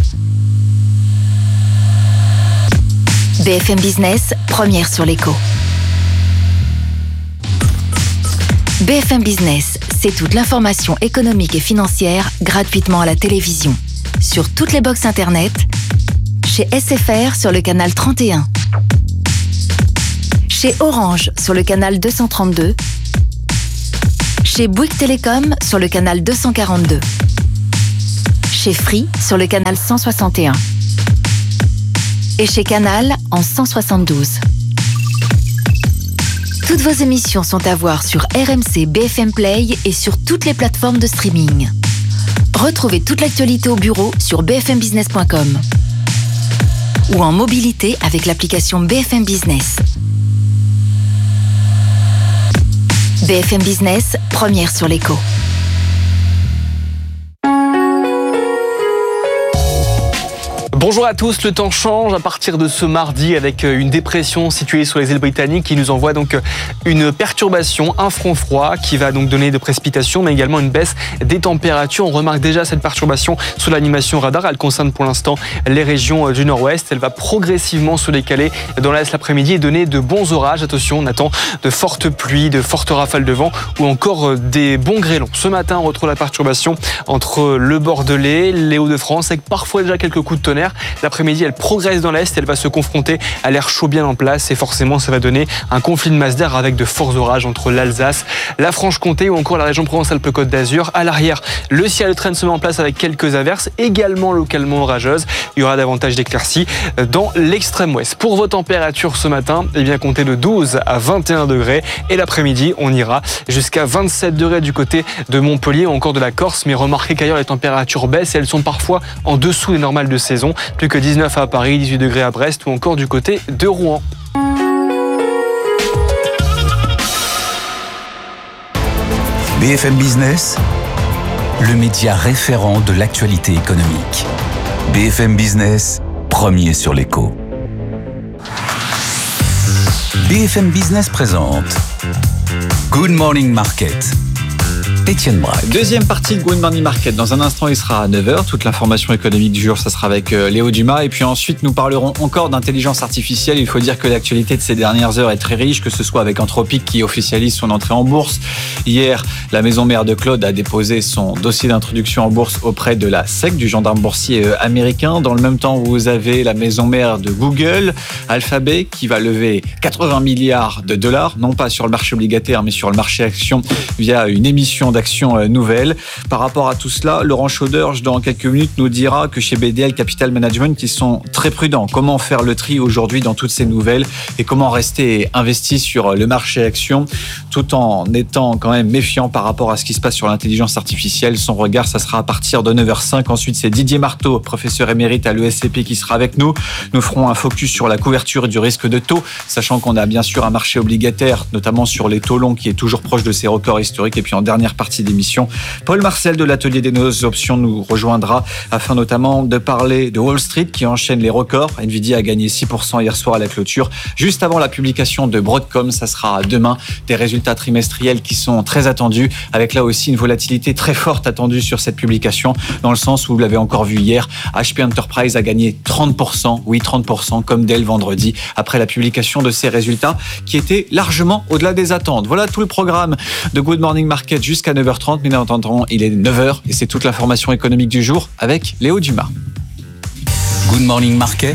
B F M Business, première sur l'écho. B F M Business, c'est toute l'information économique et financière gratuitement à la télévision. Sur toutes les box internet, chez S F R sur le canal trente et un, chez Orange sur le canal deux cent trente-deux, chez Bouygues Télécom sur le canal deux cent quarante-deux, chez Free sur le canal cent soixante et un et chez Canal en cent soixante-douze. Toutes vos émissions sont à voir sur R M C B F M Play et sur toutes les plateformes de streaming. Retrouvez toute l'actualité au bureau sur b f m business point com ou en mobilité avec l'application B F M Business. B F M Business, première sur l'écho. Bonjour à tous, le temps change à partir de ce mardi avec une dépression située sur les îles britanniques qui nous envoie donc une perturbation, un front froid qui va donc donner de précipitations mais également une baisse des températures. On remarque déjà cette perturbation sous l'animation radar, elle concerne pour l'instant les régions du nord-ouest. Elle va progressivement se décaler dans l'est l'après-midi et donner de bons orages. Attention, on attend de fortes pluies, de fortes rafales de vent ou encore des bons grêlons. Ce matin, on retrouve la perturbation entre le Bordelais, les Hauts-de-France avec parfois déjà quelques coups de tonnerre. L'après-midi, elle progresse dans l'est, elle va se confronter à l'air chaud bien en place et forcément, ça va donner un conflit de masse d'air avec de forts orages entre l'Alsace, la Franche-Comté ou encore la région Provence-Alpes-Côte d'Azur. À l'arrière, le ciel de traîne se met en place avec quelques averses, également localement orageuses. Il y aura davantage d'éclaircies dans l'extrême ouest. Pour vos températures ce matin, eh bien, comptez de douze à vingt et un degrés et l'après-midi, on ira jusqu'à vingt-sept degrés du côté de Montpellier ou encore de la Corse. Mais remarquez qu'ailleurs, les températures baissent et elles sont parfois en dessous des normales de saison. Plus que dix-neuf à Paris, dix-huit degrés à Brest ou encore du côté de Rouen. B F M Business, le média référent de l'actualité économique. B F M Business, premier sur l'écho. B F M Business présente Good Morning Market. Étienne Braque. Deuxième partie de Good Morning Market. Dans un instant, il sera à neuf heures. Toute l'information économique du jour, ça sera avec Léo Dumas. Et puis ensuite, nous parlerons encore d'intelligence artificielle. Il faut dire que l'actualité de ces dernières heures est très riche, que ce soit avec Anthropic qui officialise son entrée en bourse. Hier, la maison mère de Claude a déposé son dossier d'introduction en bourse auprès de la S E C, du gendarme boursier américain. Dans le même temps, vous avez la maison mère de Google, Alphabet, qui va lever quatre-vingts milliards de dollars, non pas sur le marché obligataire, mais sur le marché action via une émission d'actions nouvelles. Par rapport à tout cela, Laurent Schauderge, dans quelques minutes, nous dira que chez B D L Capital Management, ils sont très prudents. Comment faire le tri aujourd'hui dans toutes ces nouvelles et comment rester investi sur le marché action tout en étant quand même méfiant par rapport à ce qui se passe sur l'intelligence artificielle. Son regard, ça sera à partir de neuf heures cinq. Ensuite, c'est Didier Marteau, professeur émérite à l'E S C P, qui sera avec nous. Nous ferons un focus sur la couverture du risque de taux, sachant qu'on a bien sûr un marché obligataire, notamment sur les taux longs, qui est toujours proche de ses records historiques. Et puis en dernière partie d'émission, Paul Marcel de l'atelier des nos options nous rejoindra afin notamment de parler de Wall Street qui enchaîne les records. Nvidia a gagné six pour cent hier soir à la clôture, juste avant la publication de Broadcom. Ça sera demain, des résultats trimestriels qui sont très attendus, avec là aussi une volatilité très forte attendue sur cette publication, dans le sens où vous l'avez encore vu hier, H P Enterprise a gagné trente pour cent, oui trente pour cent, comme Dell vendredi, après la publication de ces résultats qui étaient largement au-delà des attentes. Voilà tout le programme de Good Morning Market jusqu'à neuf heures trente, mais nous entendrons, il est neuf heures et c'est toute l'information économique du jour avec Léo Dumas. Good Morning Market,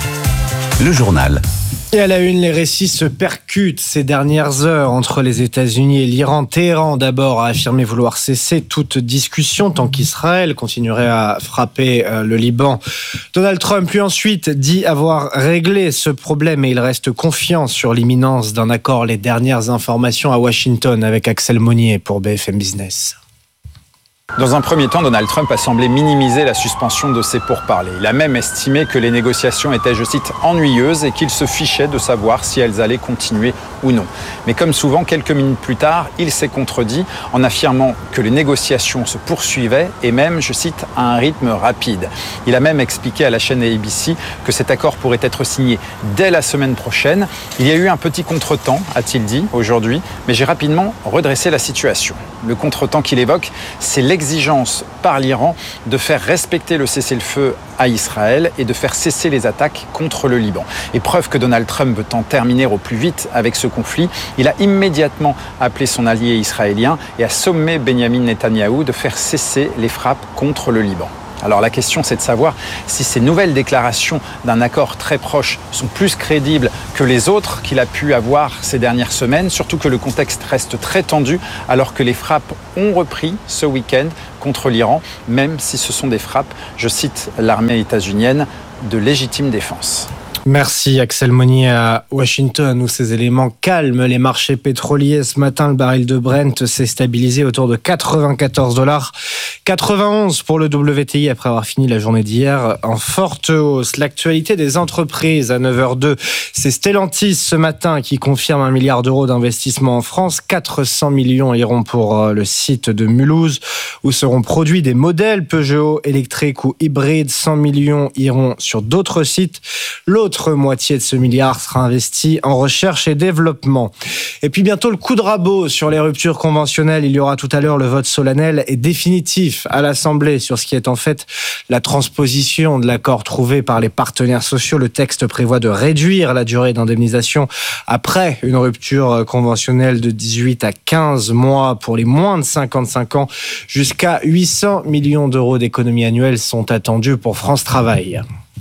le journal. Et à la une, les récits se percutent ces dernières heures entre les États-Unis et l'Iran. Téhéran d'abord a affirmé vouloir cesser toute discussion tant qu'Israël continuerait à frapper le Liban. Donald Trump lui ensuite dit avoir réglé ce problème et il reste confiant sur l'imminence d'un accord. Les dernières informations à Washington avec Axel Monnier pour B F M Business. Dans un premier temps, Donald Trump a semblé minimiser la suspension de ces pourparlers. Il a même estimé que les négociations étaient, je cite, ennuyeuses et qu'il se fichait de savoir si elles allaient continuer ou non. Mais comme souvent, quelques minutes plus tard, il s'est contredit en affirmant que les négociations se poursuivaient et même, je cite, à un rythme rapide. Il a même expliqué à la chaîne A B C que cet accord pourrait être signé dès la semaine prochaine. Il y a eu un petit contretemps, a-t-il dit, aujourd'hui, mais j'ai rapidement redressé la situation. Le contretemps qu'il évoque, c'est l'exigence par l'Iran de faire respecter le cessez-le-feu à Israël et de faire cesser les attaques contre le Liban. Et preuve que Donald Trump veut en terminer au plus vite avec ce conflit, il a immédiatement appelé son allié israélien et a sommé Benyamin Netanyahou de faire cesser les frappes contre le Liban. Alors la question, c'est de savoir si ces nouvelles déclarations d'un accord très proche sont plus crédibles que les autres qu'il a pu avoir ces dernières semaines, surtout que le contexte reste très tendu alors que les frappes ont repris ce week-end contre l'Iran, même si ce sont des frappes, je cite l'armée états-unienne, de légitime défense. Merci Axel Monnier à Washington où ces éléments calment les marchés pétroliers. Ce matin, le baril de Brent s'est stabilisé autour de quatre-vingt-quatorze dollars quatre-vingt-onze pour le W T I après avoir fini la journée d'hier en forte hausse. L'actualité des entreprises à neuf heures zéro deux, c'est Stellantis ce matin qui confirme un milliard d'euros d'investissement en France. quatre cents millions iront pour le site de Mulhouse où seront produits des modèles Peugeot électriques ou hybrides. cent millions iront sur d'autres sites. L'autre moitié de ce milliard sera investi en recherche et développement. Et puis bientôt le coup de rabot sur les ruptures conventionnelles. Il y aura tout à l'heure le vote solennel et définitif à l'Assemblée sur ce qui est en fait la transposition de l'accord trouvé par les partenaires sociaux. Le texte prévoit de réduire la durée d'indemnisation après une rupture conventionnelle de dix-huit à quinze mois pour les moins de cinquante-cinq ans. Jusqu'à huit cents millions d'euros d'économies annuelles sont attendus pour France Travail.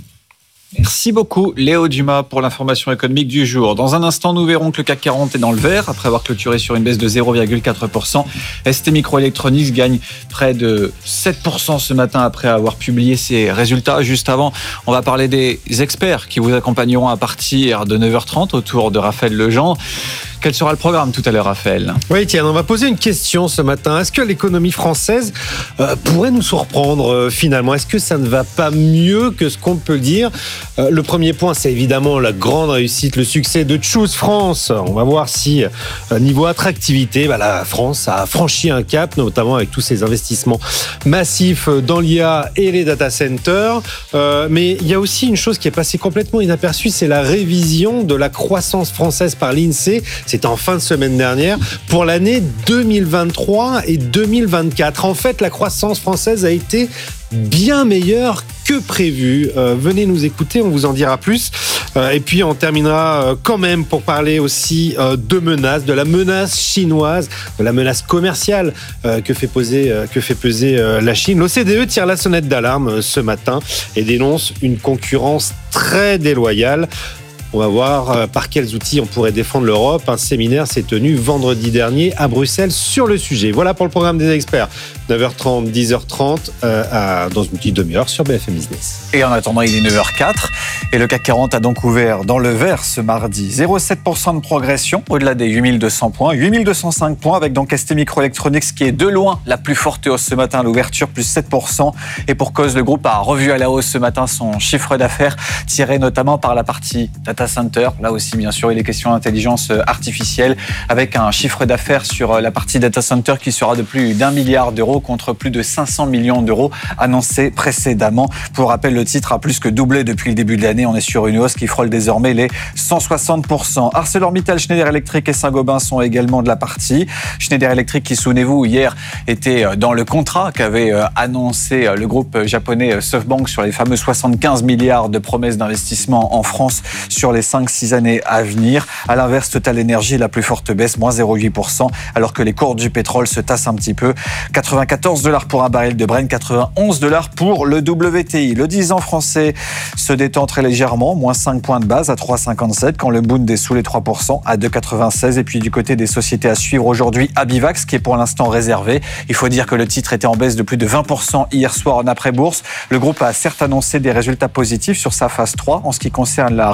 Merci beaucoup Léo Dumas pour l'information économique du jour. Dans un instant, nous verrons que le C A C quarante est dans le vert après avoir clôturé sur une baisse de zéro virgule quatre pour cent. S T Microelectronics gagne près de sept pour cent ce matin après avoir publié ses résultats. Juste avant, on va parler des experts qui vous accompagneront à partir de neuf heures trente autour de Raphaël Legendre. Quel sera le programme tout à l'heure, Raphaël ? Oui, tiens, on va poser une question ce matin. Est-ce que l'économie française euh, pourrait nous surprendre euh, finalement ? Est-ce que ça ne va pas mieux que ce qu'on peut dire ? euh, Le premier point, c'est évidemment la grande réussite, le succès de Choose France. On va voir si, euh, niveau attractivité, bah, la France a franchi un cap, notamment avec tous ces investissements massifs dans l'I A et les data centers. Euh, mais il y a aussi une chose qui est passée complètement inaperçue, c'est la révision de la croissance française par l'INSEE. C'était en fin de semaine dernière, pour l'année deux mille vingt-trois et deux mille vingt-quatre. En fait, la croissance française a été bien meilleure que prévu. Euh, venez nous écouter, on vous en dira plus. Euh, et puis, on terminera euh, quand même pour parler aussi euh, de menaces, de la menace chinoise, de la menace commerciale euh, que fait poser, euh, que fait peser euh, la Chine. L'O C D E tire la sonnette d'alarme euh, ce matin et dénonce une concurrence très déloyale. On va voir par quels outils on pourrait défendre l'Europe. Un séminaire s'est tenu vendredi dernier à Bruxelles sur le sujet. Voilà pour le programme des experts. neuf heures trente, dix heures trente, euh, à, dans une petite demi-heure sur B F M Business. Et en attendant, il est neuf heures quatre et le C A C quarante a donc ouvert dans le vert ce mardi. zéro virgule sept pour cent de progression au-delà des huit mille deux cents points. huit mille deux cent cinq points avec donc S T Microelectronics qui est de loin la plus forte hausse ce matin à l'ouverture, plus sept pour cent. Et pour cause, le groupe a revu à la hausse ce matin son chiffre d'affaires tiré notamment par la partie data center. Là aussi, bien sûr, il est question d'intelligence artificielle avec un chiffre d'affaires sur la partie data center qui sera de plus d'un milliard d'euros contre plus de cinq cents millions d'euros annoncés précédemment. Pour rappel, le titre a plus que doublé depuis le début de l'année. On est sur une hausse qui frôle désormais les cent soixante pour cent. ArcelorMittal, Schneider Electric et Saint-Gobain sont également de la partie. Schneider Electric qui, souvenez-vous, hier était dans le contrat qu'avait annoncé le groupe japonais SoftBank sur les fameux soixante-quinze milliards de promesses d'investissement en France sur les cinq six années à venir. À l'inverse, Total Energy, la plus forte baisse, moins zéro virgule huit pour cent, alors que les cours du pétrole se tassent un petit peu. quatre-vingt-quatorze dollars pour un baril de Brent, quatre-vingt-onze dollars pour le W T I. Le dix ans français se détend très légèrement, moins cinq points de base à trois virgule cinquante-sept, quand le Bund est sous les trois pour cent à deux virgule quatre-vingt-seize. Et puis du côté des sociétés à suivre aujourd'hui, Abivax, qui est pour l'instant réservé. Il faut dire que le titre était en baisse de plus de vingt pour cent hier soir en après-bourse. Le groupe a certes annoncé des résultats positifs sur sa phase trois en ce qui concerne la rectocolite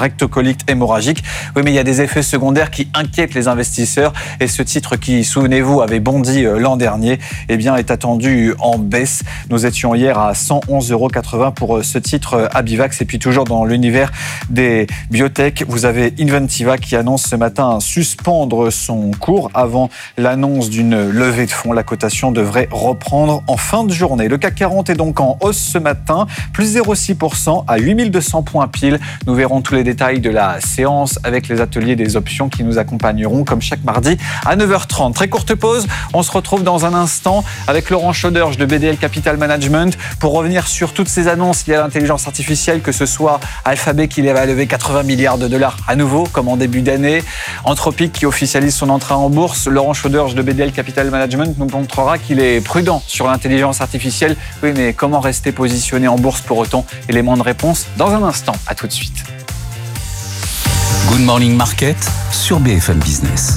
colite hémorragique. Oui, mais il y a des effets secondaires qui inquiètent les investisseurs et ce titre qui, souvenez-vous, avait bondi l'an dernier, eh bien, est attendu en baisse. Nous étions hier à cent onze euros quatre-vingts pour ce titre Abivax. Et puis toujours dans l'univers des biotech, vous avez Inventiva qui annonce ce matin suspendre son cours avant l'annonce d'une levée de fonds. La cotation devrait reprendre en fin de journée. Le C A C quarante est donc en hausse ce matin, plus zéro virgule six pour cent à huit mille deux cents points pile. Nous verrons tous les détails de la séance avec les ateliers des options qui nous accompagneront comme chaque mardi à neuf heures trente. Très courte pause, on se retrouve dans un instant avec Laurent Schauderge de B D L Capital Management pour revenir sur toutes ces annonces liées à l'intelligence artificielle, que ce soit Alphabet qui va lever quatre-vingts milliards de dollars à nouveau comme en début d'année, Anthropic qui officialise son entrée en bourse. Laurent Schauderge de B D L Capital Management nous montrera qu'il est prudent sur l'intelligence artificielle. Oui, mais comment rester positionné en bourse pour autant? Élément de réponse dans un instant. À tout de suite. Good Morning Market sur B F M Business.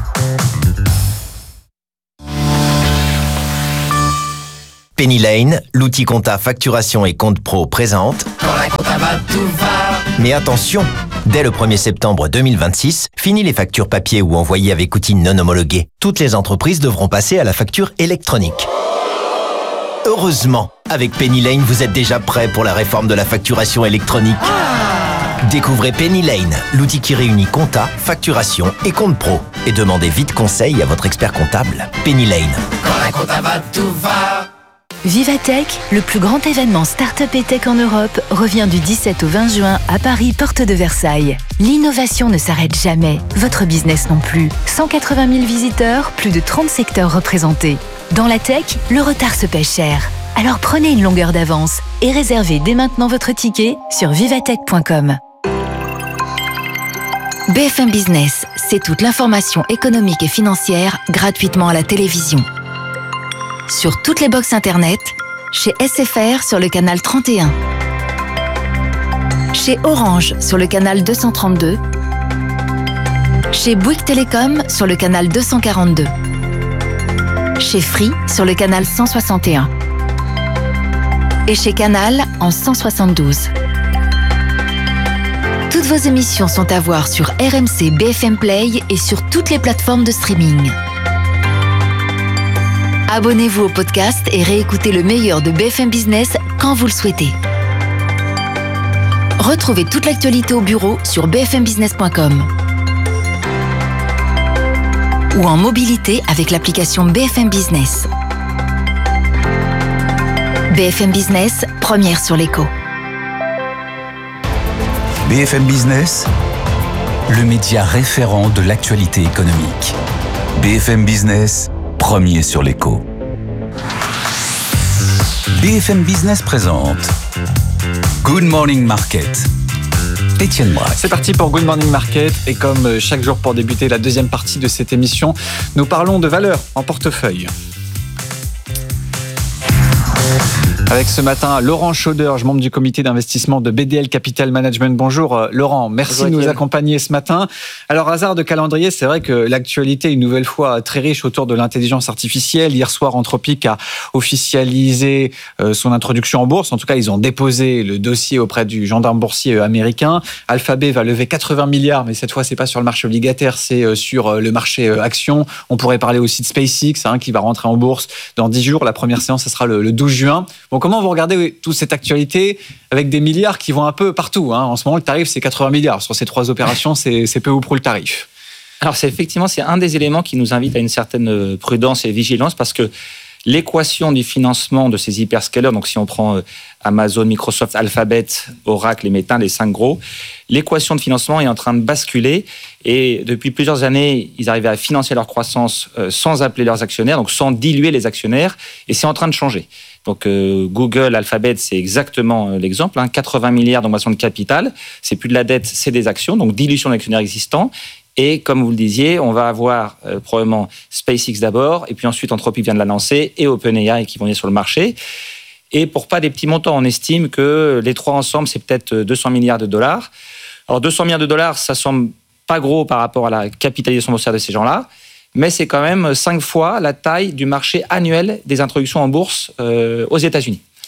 Penny Lane, l'outil compta facturation et compte pro présente. Quand la compta va, tout va. Mais attention, dès le premier septembre deux mille vingt-six, fini les factures papier ou envoyées avec outils non homologués. Toutes les entreprises devront passer à la facture électronique. Heureusement, avec Penny Lane, vous êtes déjà prêt pour la réforme de la facturation électronique. Découvrez Penny Lane, l'outil qui réunit compta, facturation et compte pro. Et demandez vite conseil à votre expert comptable. Penny Lane. Quand la compta va, tout va. Vivatech, le plus grand événement start-up et tech en Europe, revient du dix-sept au vingt juin à Paris, porte de Versailles. L'innovation ne s'arrête jamais, votre business non plus. cent quatre-vingt mille visiteurs, plus de trente secteurs représentés. Dans la tech, le retard se paie cher. Alors prenez une longueur d'avance et réservez dès maintenant votre ticket sur vivatech point com. B F M Business, c'est toute l'information économique et financière gratuitement à la télévision. Sur toutes les box internet, chez S F R sur le canal trente et un, chez Orange sur le canal deux cent trente-deux, chez Bouygues Télécom sur le canal deux cent quarante-deux, chez Free sur le canal cent soixante et un et chez Canal en cent soixante-douze. Toutes vos émissions sont à voir sur R M C B F M Play et sur toutes les plateformes de streaming. Abonnez-vous au podcast et réécoutez le meilleur de B F M Business quand vous le souhaitez. Retrouvez toute l'actualité au bureau sur b f m business point com ou en mobilité avec l'application B F M Business. B F M Business, première sur l'écho. B F M Business, le média référent de l'actualité économique. B F M Business, premier sur l'écho. B F M Business présente Good Morning Market. Étienne Braque. C'est parti pour Good Morning Market et comme chaque jour pour débuter la deuxième partie de cette émission, nous parlons de valeurs en portefeuille. Avec ce matin Laurent Schauderge, membre du comité d'investissement de B D L Capital Management. Bonjour Laurent, merci Bonjour, de nous Etienne. accompagner ce matin. Alors hasard de calendrier, c'est vrai que l'actualité une nouvelle fois très riche autour de l'intelligence artificielle. Hier soir, Anthropic a officialisé son introduction en bourse. En tout cas, ils ont déposé le dossier auprès du gendarme boursier américain. Alphabet va lever quatre-vingts milliards, mais cette fois, c'est pas sur le marché obligataire, c'est sur le marché action. On pourrait parler aussi de SpaceX hein, qui va rentrer en bourse dans dix jours. La première séance, ce sera le, le douze juin. Bon, comment vous regardez toute cette actualité avec des milliards qui vont un peu partout hein. En ce moment, le tarif, c'est quatre-vingts milliards. Sur ces trois opérations, c'est, c'est peu ou prou le tarif. Alors, c'est effectivement, c'est un des éléments qui nous invite à une certaine prudence et vigilance parce que l'équation du financement de ces hyperscalers, donc si on prend Amazon, Microsoft, Alphabet, Oracle et Meta, les cinq gros, l'équation de financement est en train de basculer et depuis plusieurs années, ils arrivaient à financer leur croissance sans appeler leurs actionnaires, donc sans diluer les actionnaires et c'est en train de changer. Donc euh, Google, Alphabet, c'est exactement euh, l'exemple. Hein, quatre-vingts milliards d'augmentation de capital, c'est plus de la dette, c'est des actions, donc dilution d'actionnaires existants. Et comme vous le disiez, on va avoir euh, probablement SpaceX d'abord, et puis ensuite Anthropic vient de la lancer, et OpenAI qui vont venir sur le marché. Et pour pas des petits montants, on estime que les trois ensemble, c'est peut-être deux cents milliards de dollars. Alors deux cents milliards de dollars, ça semble pas gros par rapport à la capitalisation boursière de ces gens-là, mais c'est quand même cinq fois la taille du marché annuel des introductions en bourse euh, aux États-Unis.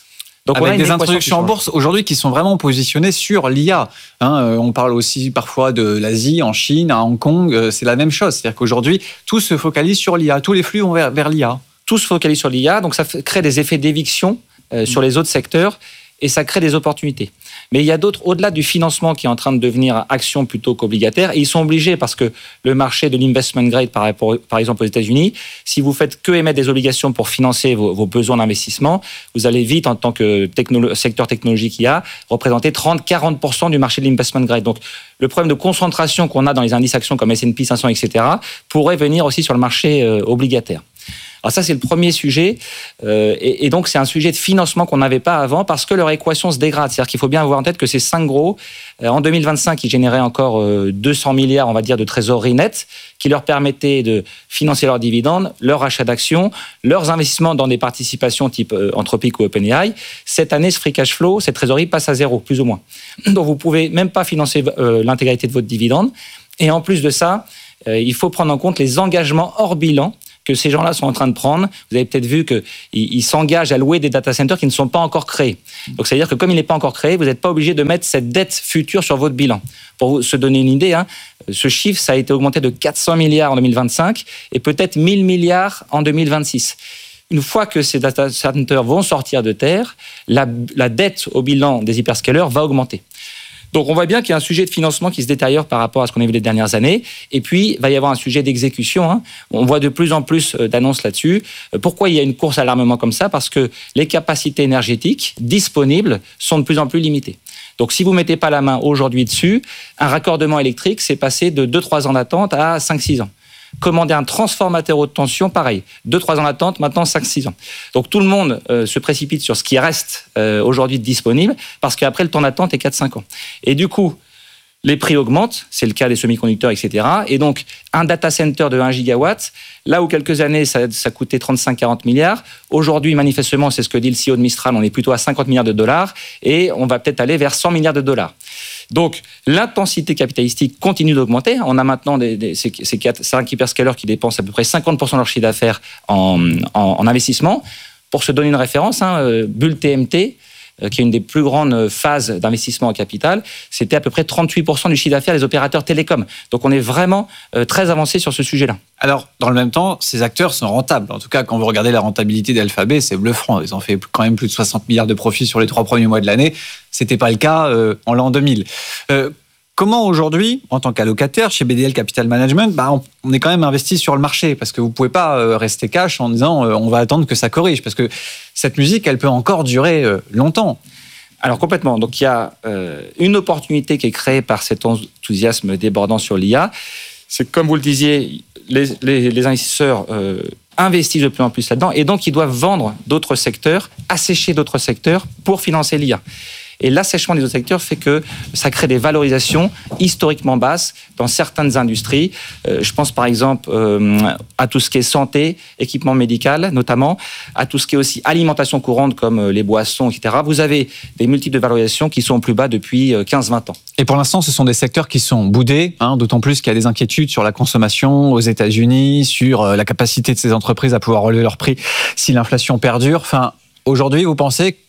Donc avec on a des introductions en bourse aujourd'hui qui sont vraiment positionnées sur l'I A. Hein, euh, on parle aussi parfois de l'Asie, en Chine, à Hong Kong, euh, c'est la même chose. C'est-à-dire qu'aujourd'hui, tout se focalise sur l'I A. Tous les flux vont vers, vers l'I A. Tout se focalise sur l'I A, donc ça fait, crée des effets d'éviction euh, mmh. sur les autres secteurs et ça crée des opportunités. Mais il y a d'autres, au-delà du financement qui est en train de devenir action plutôt qu'obligataire, et ils sont obligés parce que le marché de l'investment grade, par, rapport, par exemple aux États-Unis, si vous faites que émettre des obligations pour financer vos, vos besoins d'investissement, vous allez vite, en tant que technolo- secteur technologique I A, représenter trente à quarante pour cent du marché de l'investment grade. Donc, le problème de concentration qu'on a dans les indices actions comme S and P cinq cents, et cetera, pourrait venir aussi sur le marché euh, obligataire. Alors ça, c'est le premier sujet. Euh, et, et donc, c'est un sujet de financement qu'on n'avait pas avant parce que leur équation se dégrade. C'est-à-dire qu'il faut bien avoir en tête que ces cinq gros, euh, en deux mille vingt-cinq, ils généraient encore euh, deux cents milliards, on va dire, de trésorerie nette qui leur permettaient de financer leurs dividendes, leur achat d'actions, leurs investissements dans des participations type euh, Anthropic ou OpenAI. Cette année, ce free cash flow, cette trésorerie passe à zéro, plus ou moins. Donc, vous ne pouvez même pas financer euh, l'intégralité de votre dividende. Et en plus de ça, euh, il faut prendre en compte les engagements hors bilan que ces gens-là sont en train de prendre. Vous avez peut-être vu qu'ils ils s'engagent à louer des data centers qui ne sont pas encore créés. Donc, c'est-à-dire que comme il n'est pas encore créé, vous n'êtes pas obligé de mettre cette dette future sur votre bilan. Pour vous se donner une idée, hein, ce chiffre, ça a été augmenté de quatre cents milliards en deux mille vingt-cinq et peut-être mille milliards en deux mille vingt-six. Une fois que ces data centers vont sortir de terre, la, la dette au bilan des hyperscalers va augmenter. Donc, on voit bien qu'il y a un sujet de financement qui se détériore par rapport à ce qu'on a vu les dernières années. Et puis, il va y avoir un sujet d'exécution. Hein. On voit de plus en plus d'annonces là-dessus. Pourquoi il y a une course à l'armement comme ça ? Parce que les capacités énergétiques disponibles sont de plus en plus limitées. Donc, si vous ne mettez pas la main aujourd'hui dessus, un raccordement électrique, c'est passé de deux à trois ans d'attente à cinq à six ans. Commander un transformateur haute tension, pareil. deux à trois ans d'attente, maintenant cinq à six ans. Donc tout le monde euh, se précipite sur ce qui reste euh, aujourd'hui disponible parce qu'après le temps d'attente est quatre à cinq ans. Et du coup, les prix augmentent, c'est le cas des semi-conducteurs, et cetera. Et donc, un data center de un gigawatt, là où quelques années, ça, ça coûtait trente-cinq à quarante milliards, aujourd'hui, manifestement, c'est ce que dit le C E O de Mistral, on est plutôt à cinquante milliards de dollars et on va peut-être aller vers cent milliards de dollars. Donc, l'intensité capitalistique continue d'augmenter. On a maintenant des, des, ces, ces cinq hyperscalers qui dépensent à peu près cinquante pour cent de leur chiffre d'affaires en, en, en investissement. Pour se donner une référence, hein, Bull T M T, qui est une des plus grandes phases d'investissement en capital, c'était à peu près trente-huit pour cent du chiffre d'affaires des opérateurs télécoms. Donc on est vraiment euh, très avancé sur ce sujet-là. Alors, dans le même temps, ces acteurs sont rentables. En tout cas, quand vous regardez la rentabilité d'Alphabet, c'est bluffant. Ils ont fait quand même plus de soixante milliards de profits sur les trois premiers mois de l'année. C'était pas le cas euh, en l'an deux mille. Euh, Comment aujourd'hui, en tant qu'allocataire chez B D L Capital Management, bah on, on est quand même investi sur le marché parce que vous ne pouvez pas euh, rester cash en disant euh, on va attendre que ça corrige parce que cette musique, elle peut encore durer euh, longtemps. Alors complètement. Donc il y a euh, une opportunité qui est créée par cet enthousiasme débordant sur l'I A. C'est comme vous le disiez, les, les, les investisseurs euh, investissent de plus en plus là-dedans et donc ils doivent vendre d'autres secteurs, assécher d'autres secteurs pour financer l'I A. Et l'assèchement des autres secteurs fait que ça crée des valorisations historiquement basses dans certaines industries. Euh, je pense par exemple euh, à tout ce qui est santé, équipement médical notamment, à tout ce qui est aussi alimentation courante comme les boissons, et cetera. Vous avez des multiples de valorisations qui sont plus bas depuis quinze à vingt ans. Et pour l'instant, ce sont des secteurs qui sont boudés, hein, d'autant plus qu'il y a des inquiétudes sur la consommation aux États-Unis, sur la capacité de ces entreprises à pouvoir relever leurs prix si l'inflation perdure. Enfin, aujourd'hui, vous pensez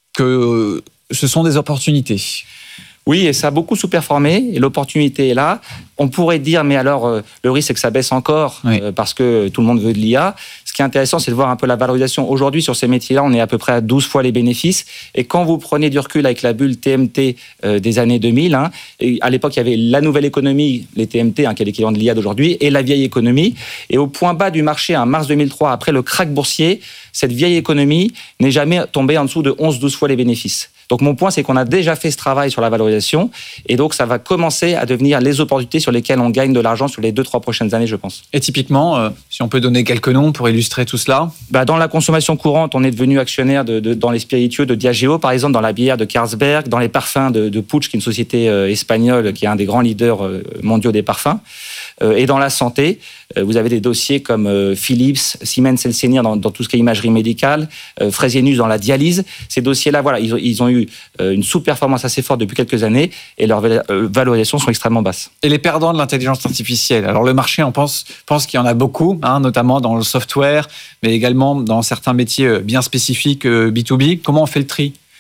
que ce sont des opportunités? Oui, et ça a beaucoup sous-performé, et l'opportunité est là. On pourrait dire, mais alors, euh, le risque, c'est que ça baisse encore, oui. euh, parce que tout le monde veut de l'I A. Ce qui est intéressant, c'est de voir un peu la valorisation. Aujourd'hui, sur ces métiers-là, on est à peu près à douze fois les bénéfices. Et quand vous prenez du recul avec la bulle T M T euh, des années deux mille, hein, et à l'époque, il y avait la nouvelle économie, les T M T, hein, qui est l'équivalent de l'I A d'aujourd'hui, et la vieille économie. Et au point bas du marché, en mars deux mille trois, après le krach boursier, cette vieille économie n'est jamais tombée en dessous de onze à douze fois les bénéfices. Donc mon point, c'est qu'on a déjà fait ce travail sur la valorisation et donc ça va commencer à devenir les opportunités sur lesquelles on gagne de l'argent sur les deux, trois prochaines années, je pense. Et typiquement, euh, si on peut donner quelques noms pour illustrer tout cela? Bah, dans la consommation courante, on est devenu actionnaire de, de, dans les spiritueux de Diageo, par exemple, dans la bière de Carlsberg, dans les parfums de, de Puig, qui est une société euh, espagnole qui est un des grands leaders euh, mondiaux des parfums. Euh, et dans la santé, euh, vous avez des dossiers comme euh, Philips, Siemens Healthineers dans, dans tout ce qui est imagerie médicale, euh, Fresenius dans la dialyse. Ces dossiers-là, voilà, ils, ils ont eu une sous-performance assez forte depuis quelques années et leurs valorisations sont extrêmement basses. Et les perdants de l'intelligence artificielle? Alors le marché, on pense, pense qu'il y en a beaucoup, hein, notamment dans le software, mais également dans certains métiers bien spécifiques B deux B. Comment on fait le tri?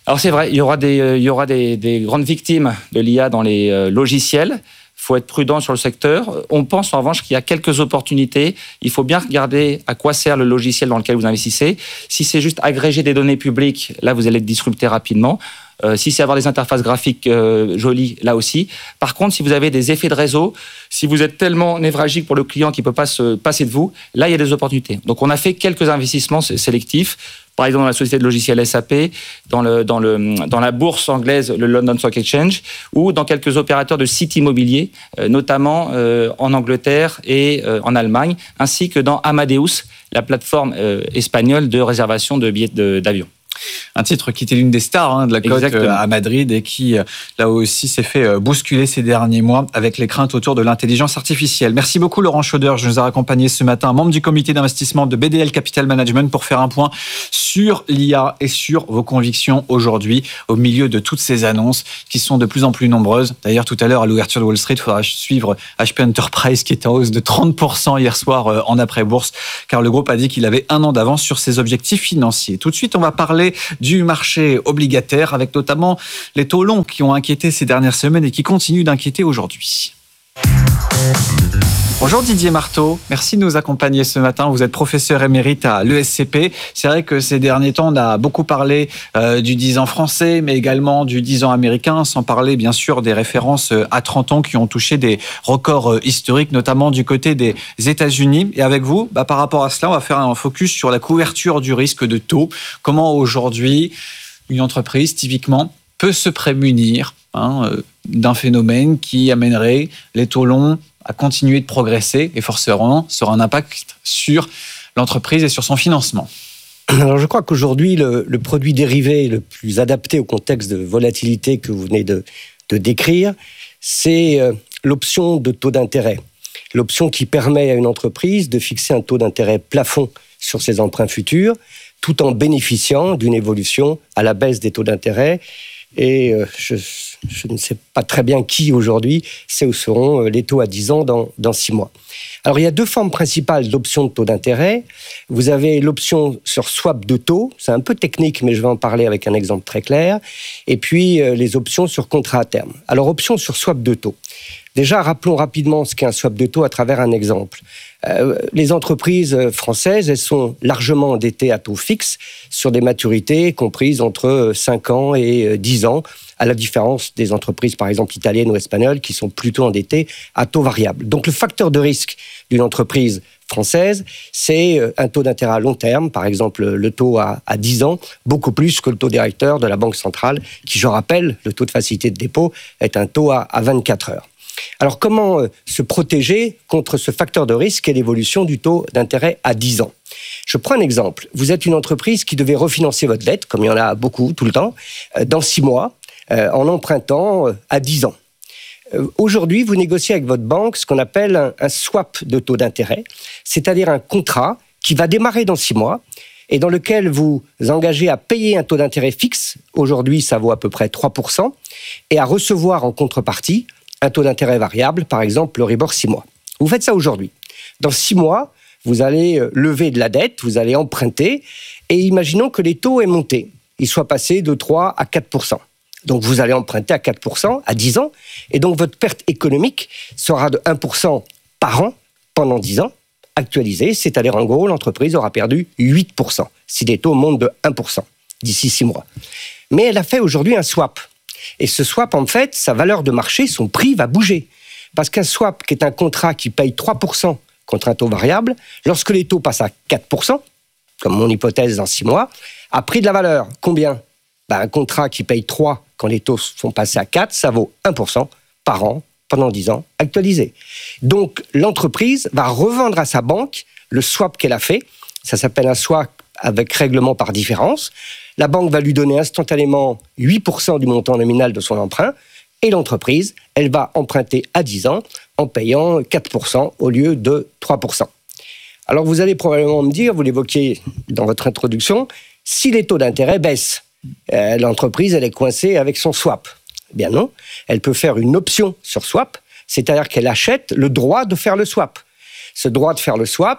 Alors c'est vrai, il y aura des, il y aura des, des grandes victimes de l'I A dans les euh, logiciels. Il faut être prudent sur le secteur. On pense en revanche qu'il y a quelques opportunités. Il faut bien regarder à quoi sert le logiciel dans lequel vous investissez. Si c'est juste agréger des données publiques, là vous allez être disrupté rapidement. Euh, si c'est avoir des interfaces graphiques euh, jolies, là aussi. Par contre, si vous avez des effets de réseau, si vous êtes tellement névralgique pour le client qu'il ne peut pas se passer de vous, là il y a des opportunités. Donc on a fait quelques investissements sélectifs. Par exemple, dans la société de logiciels S A P, dans, le, dans, le, dans la bourse anglaise, le London Stock Exchange, ou dans quelques opérateurs de sites immobiliers, euh, notamment euh, en Angleterre et euh, en Allemagne, ainsi que dans Amadeus, la plateforme euh, espagnole de réservation de billets de, d'avion. Un titre qui était l'une des stars hein, de la cote euh, à Madrid et qui, euh, là aussi, s'est fait euh, bousculer ces derniers mois avec les craintes autour de l'intelligence artificielle. Merci beaucoup, Laurent Schauder. Je nous ai accompagné ce matin, membre du comité d'investissement de B D L Capital Management, pour faire un point sur l'I A et sur vos convictions aujourd'hui, au milieu de toutes ces annonces qui sont de plus en plus nombreuses. D'ailleurs, tout à l'heure, à l'ouverture de Wall Street, il faudra suivre H P Enterprise qui est en hausse de trente pour cent hier soir euh, en après-bourse, car le groupe a dit qu'il avait un an d'avance sur ses objectifs financiers. Tout de suite, on va parler du marché obligataire, avec notamment les taux longs qui ont inquiété ces dernières semaines et qui continuent d'inquiéter aujourd'hui. Bonjour Didier Marteau, merci de nous accompagner ce matin. Vous êtes professeur émérite à l'E S C P. C'est vrai que ces derniers temps, on a beaucoup parlé euh, du dix ans français, mais également du dix ans américain, sans parler bien sûr des références à trente ans qui ont touché des records historiques, notamment du côté des États-Unis. Et avec vous, bah, par rapport à cela, on va faire un focus sur la couverture du risque de taux. Comment aujourd'hui, une entreprise, typiquement, peut se prémunir hein, d'un phénomène qui amènerait les taux longs à continuer de progresser et forcément sera un impact sur l'entreprise et sur son financement. Alors je crois qu'aujourd'hui, le, le produit dérivé le plus adapté au contexte de volatilité que vous venez de, de décrire, c'est euh, l'option de taux d'intérêt. L'option qui permet à une entreprise de fixer un taux d'intérêt plafond sur ses emprunts futurs, tout en bénéficiant d'une évolution à la baisse des taux d'intérêt. Et euh, je, je ne sais pas très bien qui aujourd'hui sait où seront les taux à dix ans dans, dans six mois. Alors il y a deux formes principales d'options de taux d'intérêt. Vous avez l'option sur swap de taux, c'est un peu technique mais je vais en parler avec un exemple très clair. Et puis euh, les options sur contrat à terme. Alors option sur swap de taux. Déjà, rappelons rapidement ce qu'est un swap de taux à travers un exemple. Euh, les entreprises françaises, elles sont largement endettées à taux fixe sur des maturités comprises entre cinq ans et dix ans, à la différence des entreprises, par exemple, italiennes ou espagnoles, qui sont plutôt endettées à taux variable. Donc, le facteur de risque d'une entreprise française, c'est un taux d'intérêt à long terme, par exemple le taux à, à dix ans, beaucoup plus que le taux directeur de la Banque centrale, qui, je rappelle, le taux de facilité de dépôt est un taux à, à vingt-quatre heures. Alors, comment euh, se protéger contre ce facteur de risque et l'évolution du taux d'intérêt à dix ans ? Je prends un exemple. Vous êtes une entreprise qui devait refinancer votre dette, comme il y en a beaucoup tout le temps, euh, dans six mois, euh, en empruntant euh, à dix ans. Euh, aujourd'hui, vous négociez avec votre banque ce qu'on appelle un, un swap de taux d'intérêt, c'est-à-dire un contrat qui va démarrer dans six mois et dans lequel vous engagez à payer un taux d'intérêt fixe, aujourd'hui ça vaut à peu près trois pour cent, et à recevoir en contrepartie un taux d'intérêt variable, par exemple le Euribor six mois. Vous faites ça aujourd'hui. Dans six mois, vous allez lever de la dette, vous allez emprunter, et imaginons que les taux aient monté. Ils soient passés de trois à quatre pour cent. Donc vous allez emprunter à quatre pour cent à dix ans, et donc votre perte économique sera de un pour cent par an pendant dix ans, actualisée, c'est-à-dire en gros, l'entreprise aura perdu huit pour cent si les taux montent de un pour cent d'ici six mois. Mais elle a fait aujourd'hui un swap. Et ce swap, en fait, sa valeur de marché, son prix va bouger. Parce qu'un swap, qui est un contrat qui paye trois pour cent contre un taux variable, lorsque les taux passent à quatre pour cent, comme mon hypothèse dans six mois, a pris de la valeur. Combien ? Ben, un contrat qui paye trois quand les taux sont passés à quatre, ça vaut un pour cent par an pendant dix ans, actualisé. Donc, l'entreprise va revendre à sa banque le swap qu'elle a fait. Ça s'appelle un swap avec règlement par différence. La banque va lui donner instantanément huit pour cent du montant nominal de son emprunt et l'entreprise, elle va emprunter à dix ans en payant quatre pour cent au lieu de trois pour cent. Alors vous allez probablement me dire, vous l'évoquiez dans votre introduction, si les taux d'intérêt baissent, euh, l'entreprise elle est coincée avec son swap. Eh bien non, elle peut faire une option sur swap, c'est-à-dire qu'elle achète le droit de faire le swap. Ce droit de faire le swap,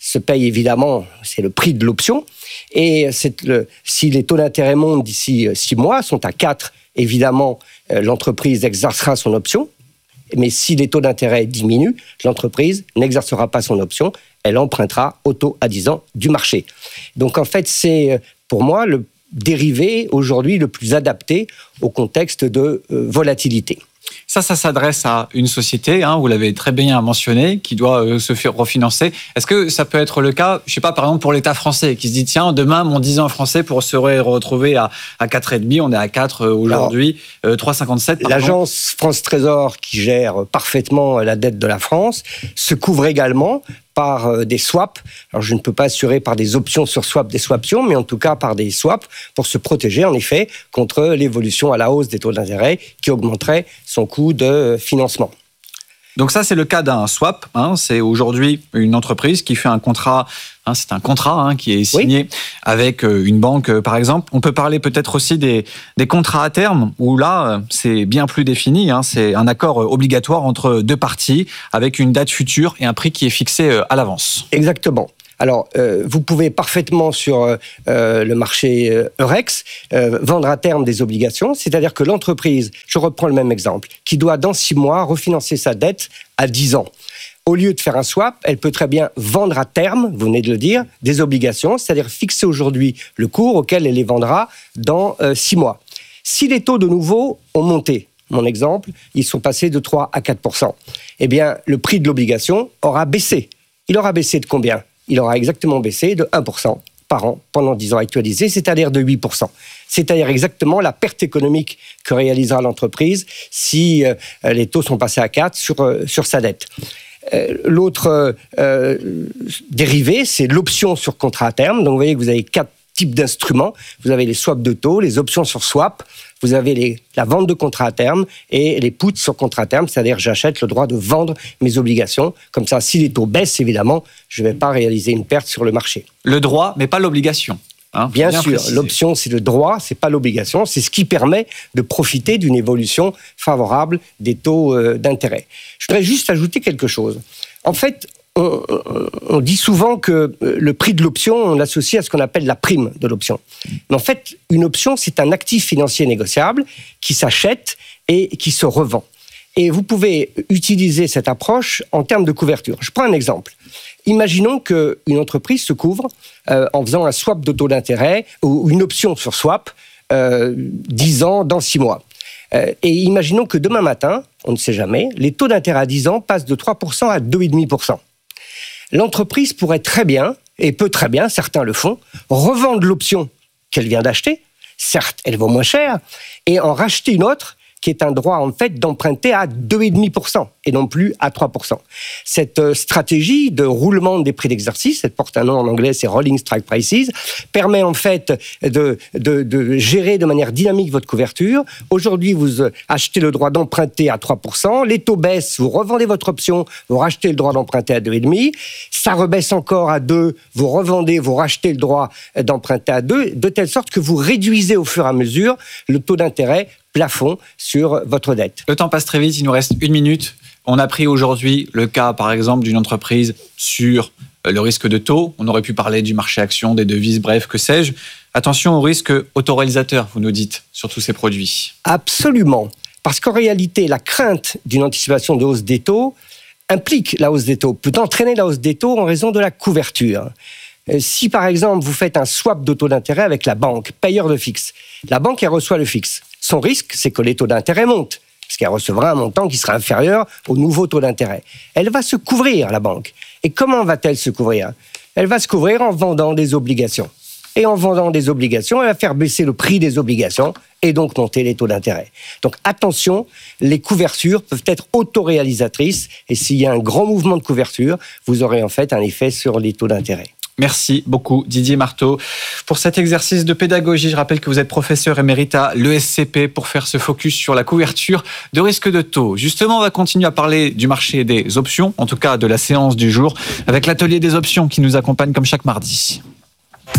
se paye évidemment, c'est le prix de l'option. Et c'est le, si les taux d'intérêt montent d'ici six mois, sont à quatre, évidemment, euh, l'entreprise exercera son option. Mais si les taux d'intérêt diminuent, l'entreprise n'exercera pas son option, elle empruntera au taux à dix ans du marché. Donc en fait, c'est pour moi le dérivé aujourd'hui le plus adapté au contexte de euh, volatilité. Ça, ça s'adresse à une société, hein, vous l'avez très bien mentionné, qui doit euh, se faire refinancer. Est-ce que ça peut être le cas, je ne sais pas, par exemple pour l'État français, qui se dit, tiens, demain, mon dix ans français pour se retrouver à, à quatre virgule cinq, on est à quatre aujourd'hui, euh, trois virgule cinquante-sept. Pardon. L'agence France Trésor, qui gère parfaitement la dette de la France, se couvre également par des swaps. Alors, je ne peux pas assurer par des options sur swap des swaptions, mais en tout cas par des swaps pour se protéger, en effet, contre l'évolution à la hausse des taux d'intérêt qui augmenterait son coût de financement. Donc ça, c'est le cas d'un swap. Hein, c'est aujourd'hui une entreprise qui fait un contrat. Hein, c'est un contrat hein, qui est signé oui. avec une banque, par exemple. On peut parler peut-être aussi des, des contrats à terme, où là, c'est bien plus défini. Hein, c'est un accord obligatoire entre deux parties, avec une date future et un prix qui est fixé à l'avance. Exactement. Alors, euh, vous pouvez parfaitement sur euh, le marché euh, Eurex euh, vendre à terme des obligations, c'est-à-dire que l'entreprise, je reprends le même exemple, qui doit dans six mois refinancer sa dette à dix ans. Au lieu de faire un swap, elle peut très bien vendre à terme, vous venez de le dire, des obligations, c'est-à-dire fixer aujourd'hui le cours auquel elle les vendra dans euh, six mois. Si les taux de nouveau ont monté, mon exemple, ils sont passés de trois à quatre pour cent, eh bien, le prix de l'obligation aura baissé. Il aura baissé de combien ? Il aura exactement baissé de un pour cent par an pendant dix ans actualisés, c'est-à-dire de huit pour cent. C'est-à-dire exactement la perte économique que réalisera l'entreprise si euh, les taux sont passés à quatre sur, euh, sur sa dette. Euh, l'autre euh, dérivé, c'est l'option sur contrat à terme. Donc vous voyez que vous avez quatre types d'instruments. Vous avez les swaps de taux, les options sur swap, vous avez les, la vente de contrat à terme et les puts sur contrat à terme, c'est-à-dire j'achète le droit de vendre mes obligations. Comme ça, si les taux baissent, évidemment, je ne vais pas réaliser une perte sur le marché. Le droit, mais pas l'obligation. Hein, bien, bien sûr, préciser. L'option, c'est le droit, c'est pas l'obligation. C'est ce qui permet de profiter d'une évolution favorable des taux euh, d'intérêt. Je voudrais juste ajouter quelque chose. En fait, on, on dit souvent que le prix de l'option, on l'associe à ce qu'on appelle la prime de l'option. Mais en fait, une option, c'est un actif financier négociable qui s'achète et qui se revend. Et vous pouvez utiliser cette approche en termes de couverture. Je prends un exemple. Imaginons qu'une entreprise se couvre euh, en faisant un swap de taux d'intérêt ou une option sur swap euh, dix ans dans six mois. Euh, et imaginons que demain matin, on ne sait jamais, les taux d'intérêt à dix ans passent de trois pour cent à deux virgule cinq pour cent. L'entreprise pourrait très bien, et peut très bien, certains le font, revendre l'option qu'elle vient d'acheter. Certes, elle vaut moins cher, et en racheter une autre qui est un droit en fait d'emprunter à deux virgule cinq pour cent et non plus à trois pour cent. Cette stratégie de roulement des prix d'exercice, elle porte un nom en anglais, c'est Rolling Strike Prices, permet en fait de, de, de gérer de manière dynamique votre couverture. Aujourd'hui, vous achetez le droit d'emprunter à trois pour cent, les taux baissent, vous revendez votre option, vous rachetez le droit d'emprunter à deux virgule cinq, ça rebaisse encore à deux, vous revendez, vous rachetez le droit d'emprunter à deux, de telle sorte que vous réduisez au fur et à mesure le taux d'intérêt plafond sur votre dette. Le temps passe très vite, il nous reste une minute. On a pris aujourd'hui le cas, par exemple, d'une entreprise sur le risque de taux. On aurait pu parler du marché action, des devises, bref, que sais-je. Attention au risque autoréalisateur, vous nous dites, sur tous ces produits. Absolument. Parce qu'en réalité, la crainte d'une anticipation de hausse des taux implique la hausse des taux, peut entraîner la hausse des taux en raison de la couverture. Si, par exemple, vous faites un swap de taux d'intérêt avec la banque, payeur de fixe, la banque, elle reçoit le fixe. Son risque, c'est que les taux d'intérêt montent, parce qu'elle recevra un montant qui sera inférieur au nouveau taux d'intérêt. Elle va se couvrir, la banque. Et comment va-t-elle se couvrir ? Elle va se couvrir en vendant des obligations. Et en vendant des obligations, elle va faire baisser le prix des obligations et donc monter les taux d'intérêt. Donc attention, les couvertures peuvent être autoréalisatrices et s'il y a un grand mouvement de couverture, vous aurez en fait un effet sur les taux d'intérêt. Merci beaucoup Didier Marteau pour cet exercice de pédagogie. Je rappelle que vous êtes professeur émérite à l'E S C P pour faire ce focus sur la couverture de risque de taux. Justement, on va continuer à parler du marché des options, en tout cas de la séance du jour, avec l'atelier des options qui nous accompagne comme chaque mardi.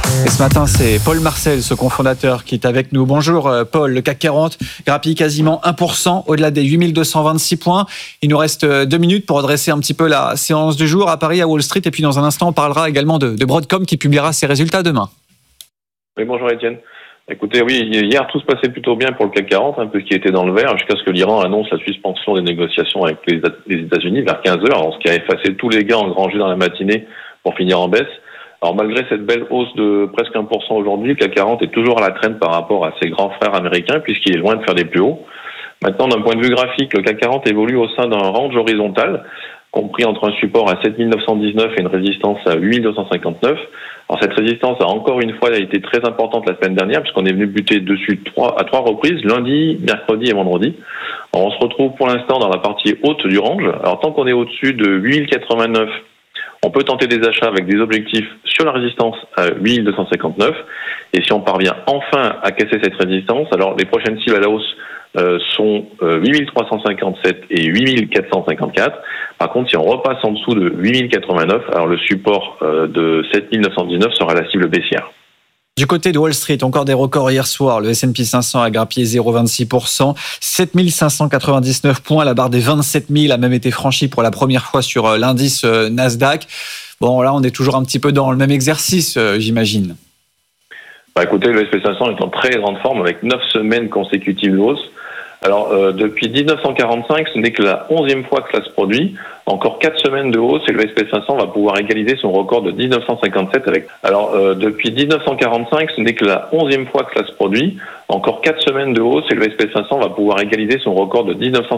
Et ce matin, c'est Paul Marcel, ce cofondateur, qui est avec nous. Bonjour Paul, le C A C quarante grappille quasiment un pour cent au-delà des huit mille deux cent vingt-six points. Il nous reste deux minutes pour redresser un petit peu la séance du jour à Paris, à Wall Street. Et puis dans un instant, on parlera également de, de Broadcom qui publiera ses résultats demain. Oui, bonjour Étienne. Écoutez, oui, hier tout se passait plutôt bien pour le C A C quarante, un peu ce qui était dans le vert, jusqu'à ce que l'Iran annonce la suspension des négociations avec les, les États-Unis vers quinze heures, ce qui a effacé tous les gains engrangés dans la matinée pour finir en baisse. Alors malgré cette belle hausse de presque un pour cent aujourd'hui, le C A C quarante est toujours à la traîne par rapport à ses grands frères américains, puisqu'il est loin de faire des plus hauts. Maintenant, d'un point de vue graphique, le C A C quarante évolue au sein d'un range horizontal, compris entre un support à sept mille neuf cent dix-neuf et une résistance à huit mille deux cent cinquante-neuf. Alors cette résistance a encore une fois été très importante la semaine dernière, puisqu'on est venu buter dessus trois, à trois reprises, lundi, mercredi et vendredi. Alors on se retrouve pour l'instant dans la partie haute du range. Alors tant qu'on est au-dessus de huit mille quatre-vingt-neuf, on peut tenter des achats avec des objectifs sur la résistance à huit mille deux cent cinquante-neuf. Et si on parvient enfin à casser cette résistance, alors les prochaines cibles à la hausse euh, sont euh, huit mille trois cent cinquante-sept et huit mille quatre cent cinquante-quatre. Par contre, si on repasse en dessous de huit mille quatre-vingt-neuf, alors le support euh, de sept mille neuf cent dix-neuf sera la cible baissière. Du côté de Wall Street, encore des records hier soir. Le S and P cinq cents a grappillé zéro virgule vingt-six pour cent. sept mille cinq cent quatre-vingt-dix-neuf points. La barre des vingt-sept mille a même été franchie pour la première fois sur l'indice Nasdaq. Bon, là, on est toujours un petit peu dans le même exercice, j'imagine. Bah, écoutez, le S and P cinq cents est en très grande forme avec neuf semaines consécutives de hausse. Alors, euh, depuis dix-neuf cent quarante-cinq, ce n'est que la onzième fois que cela se produit. Encore quatre semaines de hausse et le S and P cinq cents va pouvoir égaliser son record de dix-neuf cent cinquante-sept avec. Alors, euh, depuis dix-neuf cent quarante-cinq, ce n'est que la onzième fois que cela se produit. Encore quatre semaines de hausse et le S and P cinq cents va pouvoir égaliser son record de dix-neuf cent